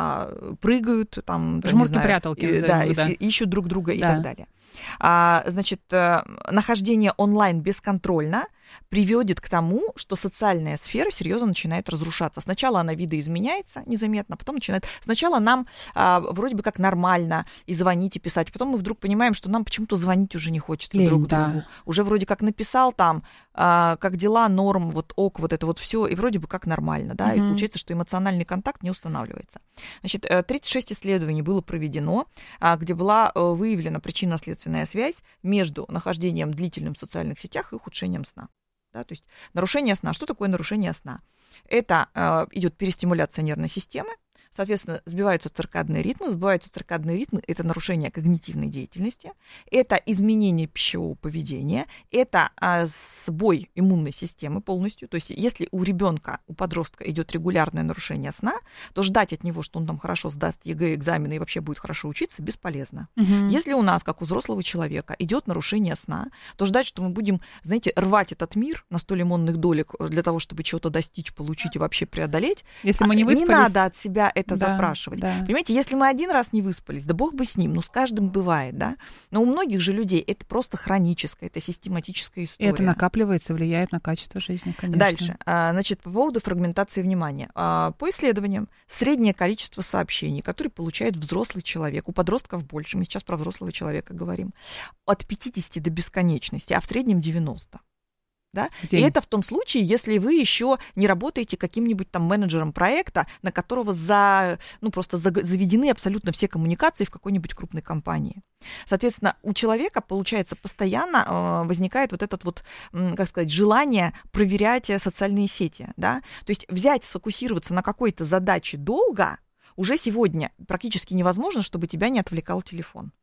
а, прыгают, там, жмурки-пряталки, и, да, да. И, ищут друг друга да. и так далее. А, значит, нахождение онлайн бесконтрольно приводит к тому, что социальная сфера серьезно начинает разрушаться. Сначала она видоизменяется незаметно, потом начинает... Сначала нам а, вроде бы как нормально и звонить, и писать, потом мы вдруг понимаем, что нам почему-то звонить уже не хочется Лень, друг да. другу. Уже вроде как написал там, а, как дела, норм, вот ок, вот это вот все, и вроде бы как нормально, да, mm-hmm. и получается, что эмоциональный контакт не устанавливается. Значит, тридцать шесть исследований было проведено, где была выявлена причинно-следственная связь между нахождением длительным в социальных сетях и ухудшением сна. Да, то есть нарушение сна. Что такое нарушение сна? Это э, идет перестимуляция нервной системы, соответственно, сбиваются циркадные ритмы. Сбиваются циркадные ритмы – это нарушение когнитивной деятельности, это изменение пищевого поведения, это э, сбой иммунной системы полностью. То есть если у ребенка, у подростка идет регулярное нарушение сна, то ждать от него, что он там хорошо сдаст ЕГЭ, экзамены и вообще будет хорошо учиться, бесполезно. Угу. Если у нас, как у взрослого человека, идет нарушение сна, то ждать, что мы будем, знаете, рвать этот мир на сто лимонных долек для того, чтобы чего-то достичь, получить и вообще преодолеть, если мы не выспались, не надо от себя это да, запрашивать. Да. Понимаете, если мы один раз не выспались, да бог бы с ним, ну с каждым бывает, да. Но у многих же людей это просто хроническое, это систематическая история. И это накапливается, влияет на качество жизни, конечно. Дальше, значит, по поводу фрагментации внимания. По исследованиям, среднее количество сообщений, которые получает взрослый человек, у подростков больше, мы сейчас про взрослого человека говорим, от пятидесяти до бесконечности, а в среднем девяносто. Да? И это в том случае, если вы еще не работаете каким-нибудь там менеджером проекта, на которого за, ну, просто заведены абсолютно все коммуникации в какой-нибудь крупной компании. Соответственно, у человека, получается, постоянно э, возникает вот это вот, э, как сказать, желание проверять социальные сети. Да? То есть взять, сфокусироваться на какой-то задаче долго уже сегодня практически невозможно, чтобы тебя не отвлекал телефон.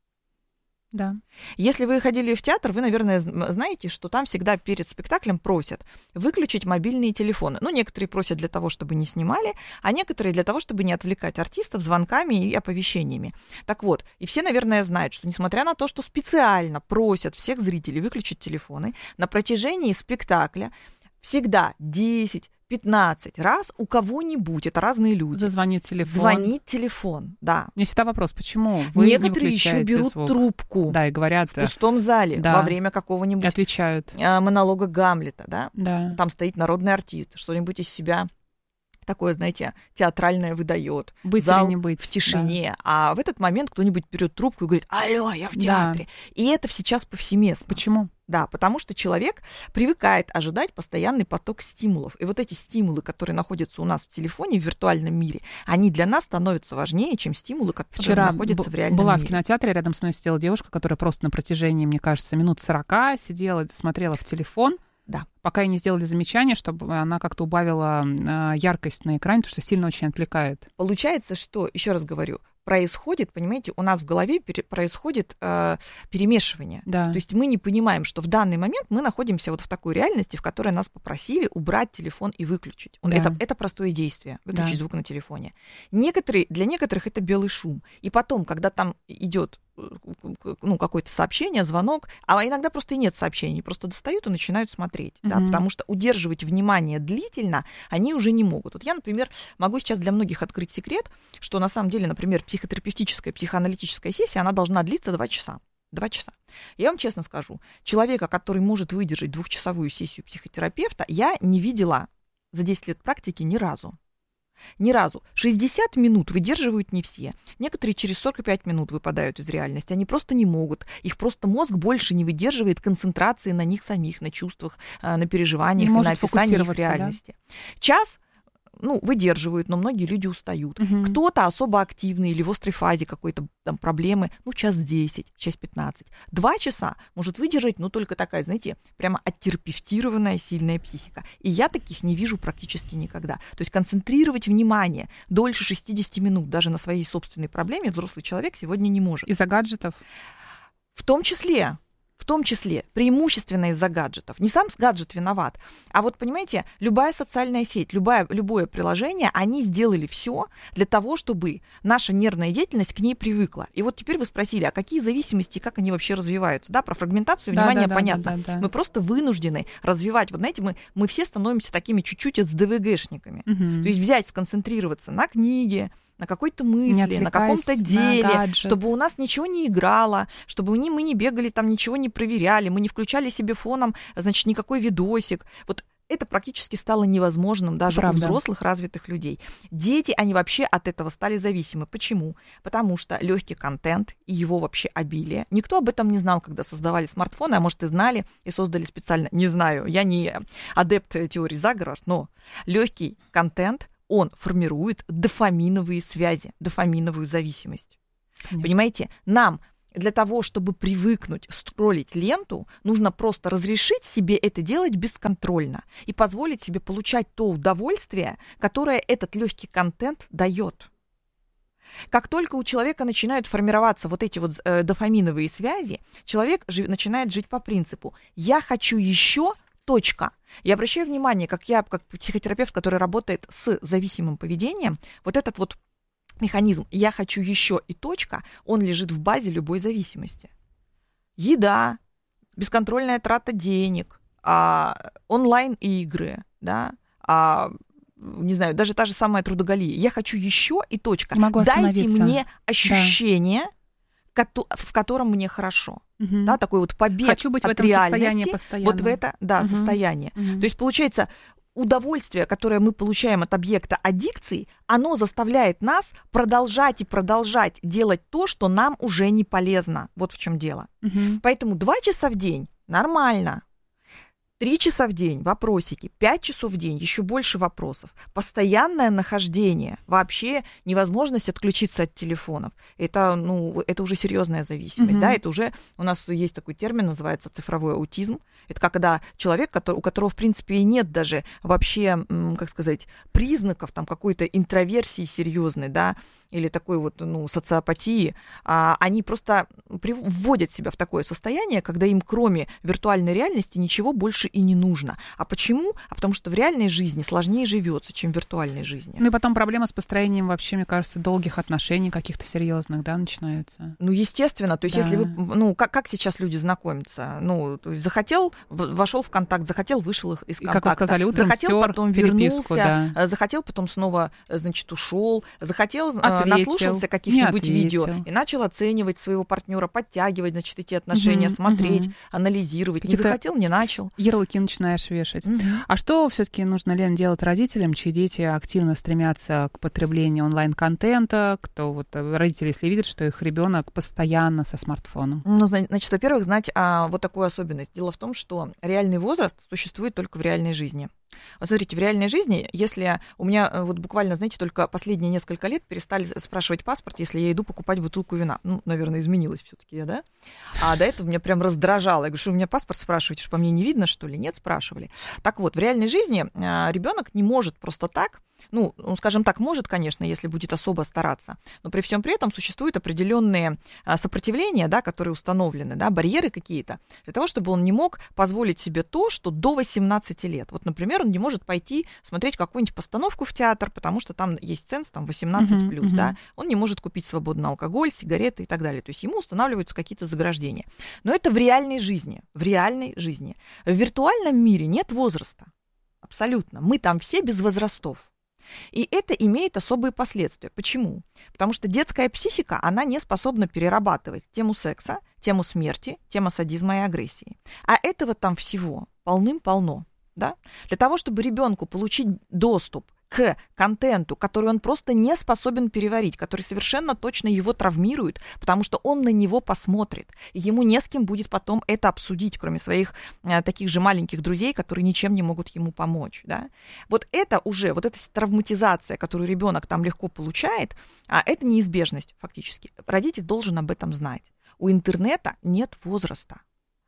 Да. Если вы ходили в театр, вы, наверное, знаете, что там всегда перед спектаклем просят выключить мобильные телефоны. Ну, некоторые просят для того, чтобы не снимали, а некоторые для того, чтобы не отвлекать артистов звонками и оповещениями. Так вот, и все, наверное, знают, что несмотря на то, что специально просят всех зрителей выключить телефоны, на протяжении спектакля всегда десять-пятнадцать раз у кого-нибудь, это разные люди, зазвонит телефон. Звонит телефон, да. У меня всегда вопрос, почему вы Некоторые не еще берут звук? трубку, да, и говорят, в пустом зале, да, во время какого-нибудь отвечают. монолога Гамлета, да? Да. Там стоит народный артист, что-нибудь из себя такое, знаете, театральное выдает. Быть зал или не быть. В тишине. Да. А в этот момент кто-нибудь берет трубку и говорит: алло, я в театре. Да. И это сейчас повсеместно. Почему? Да, потому что человек привыкает ожидать постоянный поток стимулов. И вот эти стимулы, которые находятся у нас в телефоне, в виртуальном мире, они для нас становятся важнее, чем стимулы, которые Вчера находятся б- в реальном была мире. В кинотеатре, рядом с мной сидела девушка, которая просто на протяжении, мне кажется, минут сорока сидела, смотрела в телефон. Да. Пока ей не сделали замечание, чтобы она как-то убавила э, яркость на экране, потому что сильно очень отвлекает. Получается, что, еще раз говорю, происходит, понимаете, у нас в голове пере- происходит э, перемешивание. Да. То есть мы не понимаем, что в данный момент мы находимся вот в такой реальности, в которой нас попросили убрать телефон и выключить. Да. Это, это простое действие, выключить да. звук на телефоне. Некоторые, для некоторых это белый шум. И потом, когда там идет ну, какое-то сообщение, звонок, а иногда просто и нет сообщений, просто достают и начинают смотреть, mm-hmm. да, потому что удерживать внимание длительно они уже не могут. Вот я, например, могу сейчас для многих открыть секрет, что на самом деле, например, психотерапевтическая, психоаналитическая сессия, она должна длиться два часа. Два часа. Я вам честно скажу, человека, который может выдержать двухчасовую сессию психотерапевта, я не видела за десять лет практики ни разу. Ни разу. шестьдесят минут выдерживают не все. Некоторые через сорок пять минут выпадают из реальности. Они просто не могут. Их просто мозг больше не выдерживает концентрации на них самих, на чувствах, на переживаниях, и на описании их реальности. Да? Час ну, выдерживают, но многие люди устают. Угу. Кто-то особо активный или в острой фазе какой-то там проблемы, ну, час десять, час пятнадцать. Два часа может выдержать, ну, только такая, знаете, прямо оттерапевтированная сильная психика. И я таких не вижу практически никогда. То есть концентрировать внимание дольше шестьдесят минут даже на своей собственной проблеме взрослый человек сегодня не может. Из-за гаджетов? В том числе. В том числе преимущественно из-за гаджетов. Не сам гаджет виноват, а вот, понимаете, любая социальная сеть, любое, любое приложение, они сделали все для того, чтобы наша нервная деятельность к ней привыкла. И вот теперь вы спросили, а какие зависимости, как они вообще развиваются? Да, про фрагментацию да, внимания да, понятно. Да, да, да. Мы просто вынуждены развивать. Вот знаете, мы, мы все становимся такими чуть-чуть эс дэ вэ гэшниками. Угу. То есть взять, сконцентрироваться на книге, на какой-то мысли, на каком-то деле, чтобы у нас ничего не играло, чтобы мы не бегали там, ничего не проверяли, мы не включали себе фоном, значит, никакой видосик. Вот это практически стало невозможным даже Правда. у взрослых развитых людей. Дети, они вообще от этого стали зависимы. Почему? Потому что легкий контент и его вообще обилие. Никто об этом не знал, когда создавали смартфоны, а может и знали и создали специально. Не знаю, я не адепт теории заговора, но легкий контент, он формирует дофаминовые связи, дофаминовую зависимость. Конечно. Понимаете, нам для того, чтобы привыкнуть скроллить ленту, нужно просто разрешить себе это делать бесконтрольно и позволить себе получать то удовольствие, которое этот легкий контент дает. Как только у человека начинают формироваться вот эти вот э, дофаминовые связи, человек жив, начинает жить по принципу «я хочу еще», точка. Я обращаю внимание, как я, как психотерапевт, который работает с зависимым поведением, вот этот вот механизм «я хочу еще» и точка, он лежит в базе любой зависимости. Еда, бесконтрольная трата денег, а, онлайн-игры, да, а, не знаю, даже та же самая трудоголия. Я хочу еще и точка. Дайте мне ощущение, да. в котором мне хорошо. Угу. Да, такой вот побег Хочу быть от в этом реальности, состоянии постоянно. Вот в это, да, угу. состояние. Угу. То есть получается, удовольствие, которое мы получаем от объекта аддикции, оно заставляет нас продолжать и продолжать делать то, что нам уже не полезно. Вот в чем дело. Угу. Поэтому два часа в день нормально. Три часа в день вопросики, пять часов в день еще больше вопросов. Постоянное нахождение, вообще невозможность отключиться от телефонов. Это, ну, это уже серьезная зависимость. Mm-hmm. Да? Это уже у нас есть такой термин, называется цифровой аутизм. Это когда человек, который, у которого, в принципе, и нет даже вообще, как сказать, признаков там, какой-то интроверсии серьезной, да, или такой вот, ну, социопатии, а, они просто вводят себя в такое состояние, когда им кроме виртуальной реальности ничего больше и не нужно. А почему? А потому что в реальной жизни сложнее живется, чем в виртуальной жизни. Ну и потом проблема с построением вообще, мне кажется, долгих отношений каких-то серьезных, да, начинается. Ну, естественно. То есть, да. если вы, ну, как, как сейчас люди знакомятся? Ну, то есть захотел, вошел в контакт, захотел, вышел из контакта. И, как вы сказали, утром захотел, стер, потом переписку, вернулся, да. захотел, потом снова, значит, ушел, захотел, ответил, наслушался каких-нибудь видео и начал оценивать своего партнера, подтягивать, значит, эти отношения, угу, смотреть, угу. анализировать. Какие-то не захотел, не начал. Ярлыки начинаешь вешать. Угу. А что все-таки нужно, Лен, делать родителям, чьи дети активно стремятся к потреблению онлайн-контента, кто вот родители, если видят, что их ребенок постоянно со смартфоном? Ну, значит, во-первых, знать а, вот такую особенность. Дело в том, что реальный возраст существует только в реальной жизни. Вот смотрите, в реальной жизни, если у меня вот буквально, знаете, только последние несколько лет перестали спрашивать паспорт, если я иду покупать бутылку вина. Ну, наверное, изменилось все-таки я, да? А до этого меня прям раздражало. Я говорю, что у меня паспорт спрашиваете, что по мне не видно, что ли? Нет, спрашивали. Так вот, в реальной жизни ребенок не может просто так, ну, скажем так, может, конечно, если будет особо стараться, но при всем при этом существуют определенные сопротивления, да, которые установлены, да, барьеры какие-то, для того, чтобы он не мог позволить себе то, что до восемнадцати лет. Вот, например, он не может пойти смотреть какую-нибудь постановку в театр, потому что там есть ценз, там восемнадцать плюс, uh-huh, uh-huh. да, он не может купить свободно алкоголь, сигареты и так далее. То есть ему устанавливаются какие-то заграждения. Но это в реальной жизни, в реальной жизни. В виртуальном мире нет возраста. Абсолютно. Мы там все без возрастов. И это имеет особые последствия. Почему? Потому что детская психика, она не способна перерабатывать тему секса, тему смерти, тему садизма и агрессии. А этого там всего полным-полно. Да? Для того, чтобы ребенку получить доступ к контенту, который он просто не способен переварить, который совершенно точно его травмирует, потому что он на него посмотрит, и ему не с кем будет потом это обсудить, кроме своих а, таких же маленьких друзей, которые ничем не могут ему помочь. Да? Вот это уже, вот эта травматизация, которую ребенок там легко получает, а, это неизбежность фактически. Родитель должен об этом знать. У интернета нет возраста.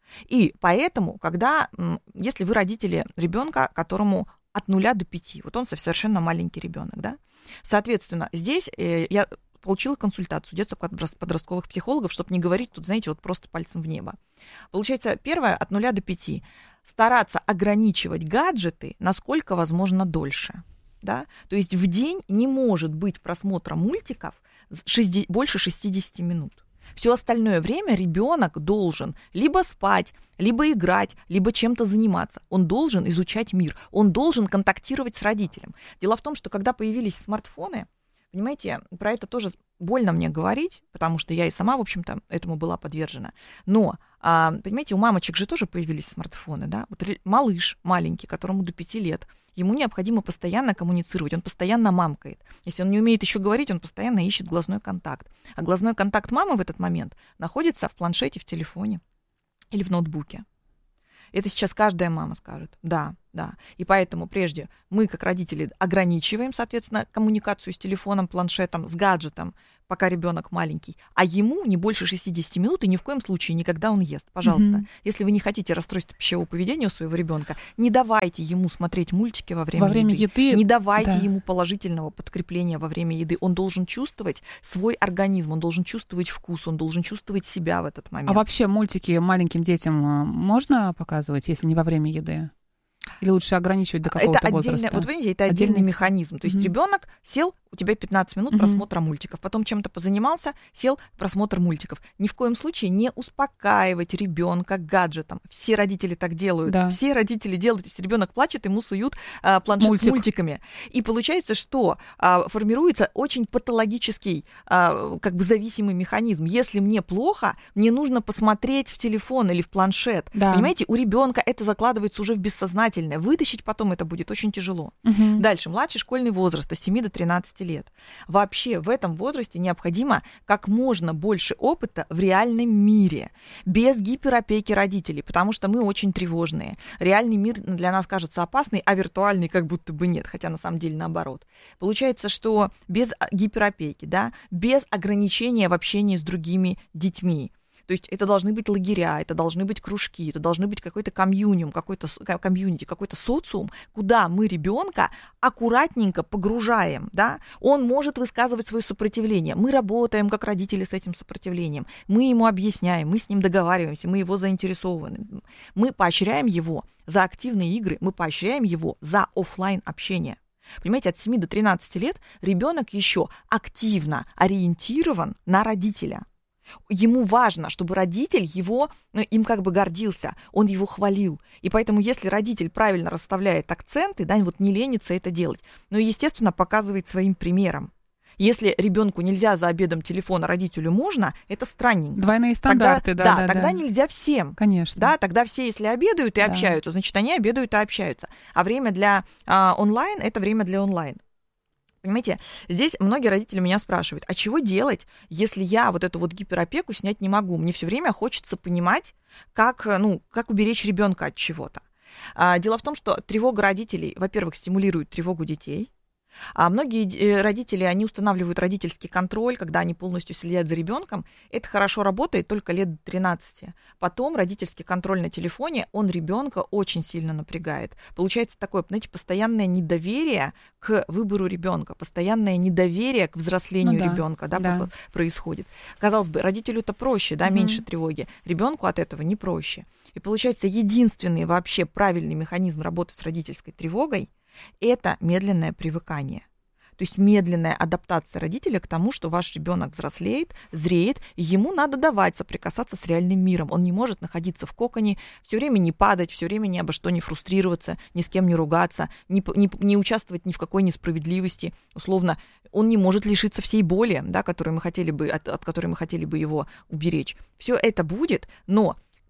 И поэтому, когда, если вы родители ребенка, которому от нуля до пяти, вот он совершенно маленький ребенок, да, соответственно, здесь э, я получила консультацию детско-подростковых психологов, чтобы не говорить тут, знаете, вот просто пальцем в небо. Получается, первое, от нуля до пяти, стараться ограничивать гаджеты насколько возможно дольше. Да? То есть в день не может быть просмотра мультиков шестьдесят, больше шестьдесят минут. Все остальное время ребенок должен либо спать, либо играть, либо чем-то заниматься. Он должен изучать мир, он должен контактировать с родителем. Дело в том, что когда появились смартфоны, понимаете, про это тоже больно мне говорить, потому что я и сама, в общем-то, этому была подвержена. Но, понимаете, у мамочек же тоже появились смартфоны, да? Вот малыш маленький, которому до пяти лет, ему необходимо постоянно коммуницировать, он постоянно мамкает. Если он не умеет еще говорить, он постоянно ищет глазной контакт. А глазной контакт мамы в этот момент находится в планшете, в телефоне или в ноутбуке. Это сейчас каждая мама скажет. Да, да. И поэтому прежде мы, как родители, ограничиваем, соответственно, коммуникацию с телефоном, планшетом, с гаджетом, пока ребенок маленький, а ему не больше шестьдесят минут и ни в коем случае никогда он ест. Пожалуйста, mm-hmm. если вы не хотите расстройства пищевого поведения у своего ребенка, не давайте ему смотреть мультики во время, во время еды. еды. Не давайте да. ему положительного подкрепления во время еды. Он должен чувствовать свой организм, он должен чувствовать вкус, он должен чувствовать себя в этот момент. А вообще мультики маленьким детям можно показывать, если не во время еды? Или лучше ограничивать до какого-то это возраста? Вот видите, это отдельный, отдельный механизм. То есть mm-hmm. ребенок сел, у тебя пятнадцать минут mm-hmm. просмотра мультиков, потом чем-то позанимался, сел, просмотр мультиков. Ни в коем случае не успокаивать ребенка гаджетом. Все родители так делают. Да. Все родители делают, если ребенок плачет, ему суют а, планшет Мультик. с мультиками. И получается, что а, формируется очень патологический, а, как бы зависимый механизм. Если мне плохо, мне нужно посмотреть в телефон или в планшет. Да. Понимаете, у ребенка это закладывается уже в бессознательное. Вытащить потом это будет очень тяжело. Угу. Дальше, младший школьный возраст, от семи до тринадцати лет. Вообще в этом возрасте необходимо как можно больше опыта в реальном мире, без гиперопеки родителей, потому что мы очень тревожные. Реальный мир для нас кажется опасный, а виртуальный как будто бы нет, хотя на самом деле наоборот. Получается, что без гиперопеки, да, без ограничения в общении с другими детьми. То есть это должны быть лагеря, это должны быть кружки, это должны быть какой-то комьюниум, какой-то комьюнити, какой-то социум, куда мы ребенка аккуратненько погружаем, да? Он может высказывать свое сопротивление. Мы работаем как родители с этим сопротивлением. Мы ему объясняем, мы с ним договариваемся, мы его заинтересованы. Мы поощряем его за активные игры, мы поощряем его за офлайн общение. Понимаете, от семи до тринадцати лет ребенок еще активно ориентирован на родителя. Ему важно, чтобы родитель его, ну, им как бы гордился, он его хвалил. И поэтому, если родитель правильно расставляет акценты, да, вот не ленится это делать, но, естественно, показывает своим примером. Если ребенку нельзя за обедом телефон, а родителю можно, это странненько. Двойные стандарты, тогда, да, да. да, тогда да. нельзя всем. Конечно. Да, тогда все, если обедают и да. общаются, значит, они обедают и общаются. А время для а, онлайн – это время для онлайн. Понимаете, здесь многие родители меня спрашивают, а чего делать, если я вот эту вот гиперопеку снять не могу? Мне все время хочется понимать, как, ну, как уберечь ребенка от чего-то. А, дело в том, что тревога родителей, во-первых, стимулирует тревогу детей. А многие родители, они устанавливают родительский контроль, когда они полностью следят за ребенком. Это хорошо работает только лет до тринадцати. Потом родительский контроль на телефоне, он ребенка очень сильно напрягает. Получается такое, знаете, постоянное недоверие к выбору ребенка, постоянное недоверие к взрослению ну, да, ребенка, да, да. происходит. Казалось бы, родителю-то проще, да, угу. меньше тревоги. Ребенку от этого не проще. И получается, единственный вообще правильный механизм работы с родительской тревогой – это медленное привыкание. То есть медленная адаптация родителя к тому, что ваш ребенок взрослеет, зреет, и ему надо давать соприкасаться с реальным миром. Он не может находиться в коконе, все время не падать, все время ни обо что не фрустрироваться, ни с кем не ругаться, не, не, не участвовать ни в какой несправедливости. Условно, он не может лишиться всей боли, да, которую мы хотели бы, от, от которой мы хотели бы его уберечь. Все это будет, но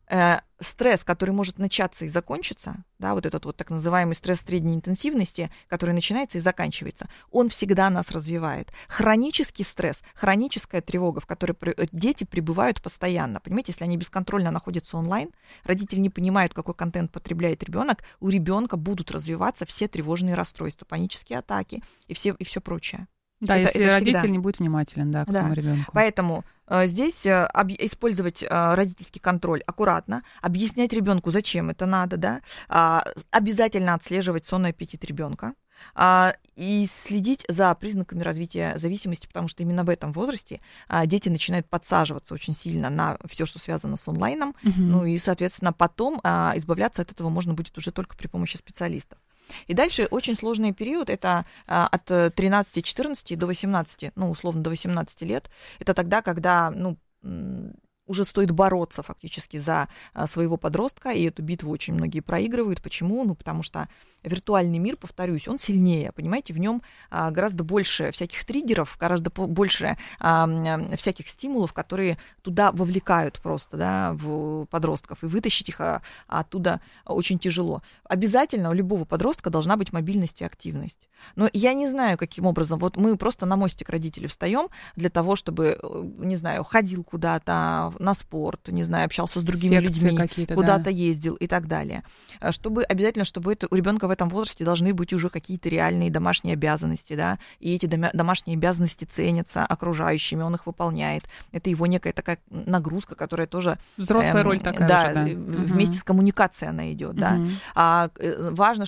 стресс, который может начаться и закончиться, да, вот этот вот так называемый стресс средней интенсивности, который начинается и заканчивается, он всегда нас развивает. Хронический стресс, хроническая тревога, в которой дети пребывают постоянно. Понимаете, если они бесконтрольно находятся онлайн, родители не понимают, какой контент потребляет ребенок, у ребенка будут развиваться все тревожные расстройства, панические атаки и все, и все прочее. Да, это, если это родитель всегда. не будет внимателен, да, к да. своему ребенку. Поэтому э, здесь э, об, использовать э, родительский контроль аккуратно, объяснять ребенку, зачем это надо, да, э, обязательно отслеживать сон и аппетит ребенка. А, и следить за признаками развития зависимости, потому что именно в этом возрасте а, дети начинают подсаживаться очень сильно на все, что связано с онлайном, uh-huh. ну и, соответственно, потом а, избавляться от этого можно будет уже только при помощи специалистов. И дальше очень сложный период, это а, от тринадцати-четырнадцати до восемнадцати, ну, условно, до восемнадцати лет. Это тогда, когда, ну, уже стоит бороться фактически за своего подростка, и эту битву очень многие проигрывают. Почему? Ну, потому что виртуальный мир, повторюсь, он сильнее, понимаете, в нем гораздо больше всяких триггеров, гораздо больше всяких стимулов, которые туда вовлекают просто, да, в подростков, и вытащить их оттуда очень тяжело. Обязательно у любого подростка должна быть мобильность и активность. Но я не знаю, каким образом. Вот мы просто на мостик родителей встаем для того, чтобы, не знаю, ходил куда-то на спорт, не знаю, общался с другими Секции людьми, куда-то да. ездил и так далее. Чтобы обязательно, чтобы это, у ребенка в этом возрасте должны быть уже какие-то реальные домашние обязанности, да, и эти домашние обязанности ценятся окружающими, он их выполняет. Это его некая такая нагрузка, которая тоже... Взрослая эм, роль такая да, уже, да. вместе угу. с коммуникацией она идет, угу. да. А, важно,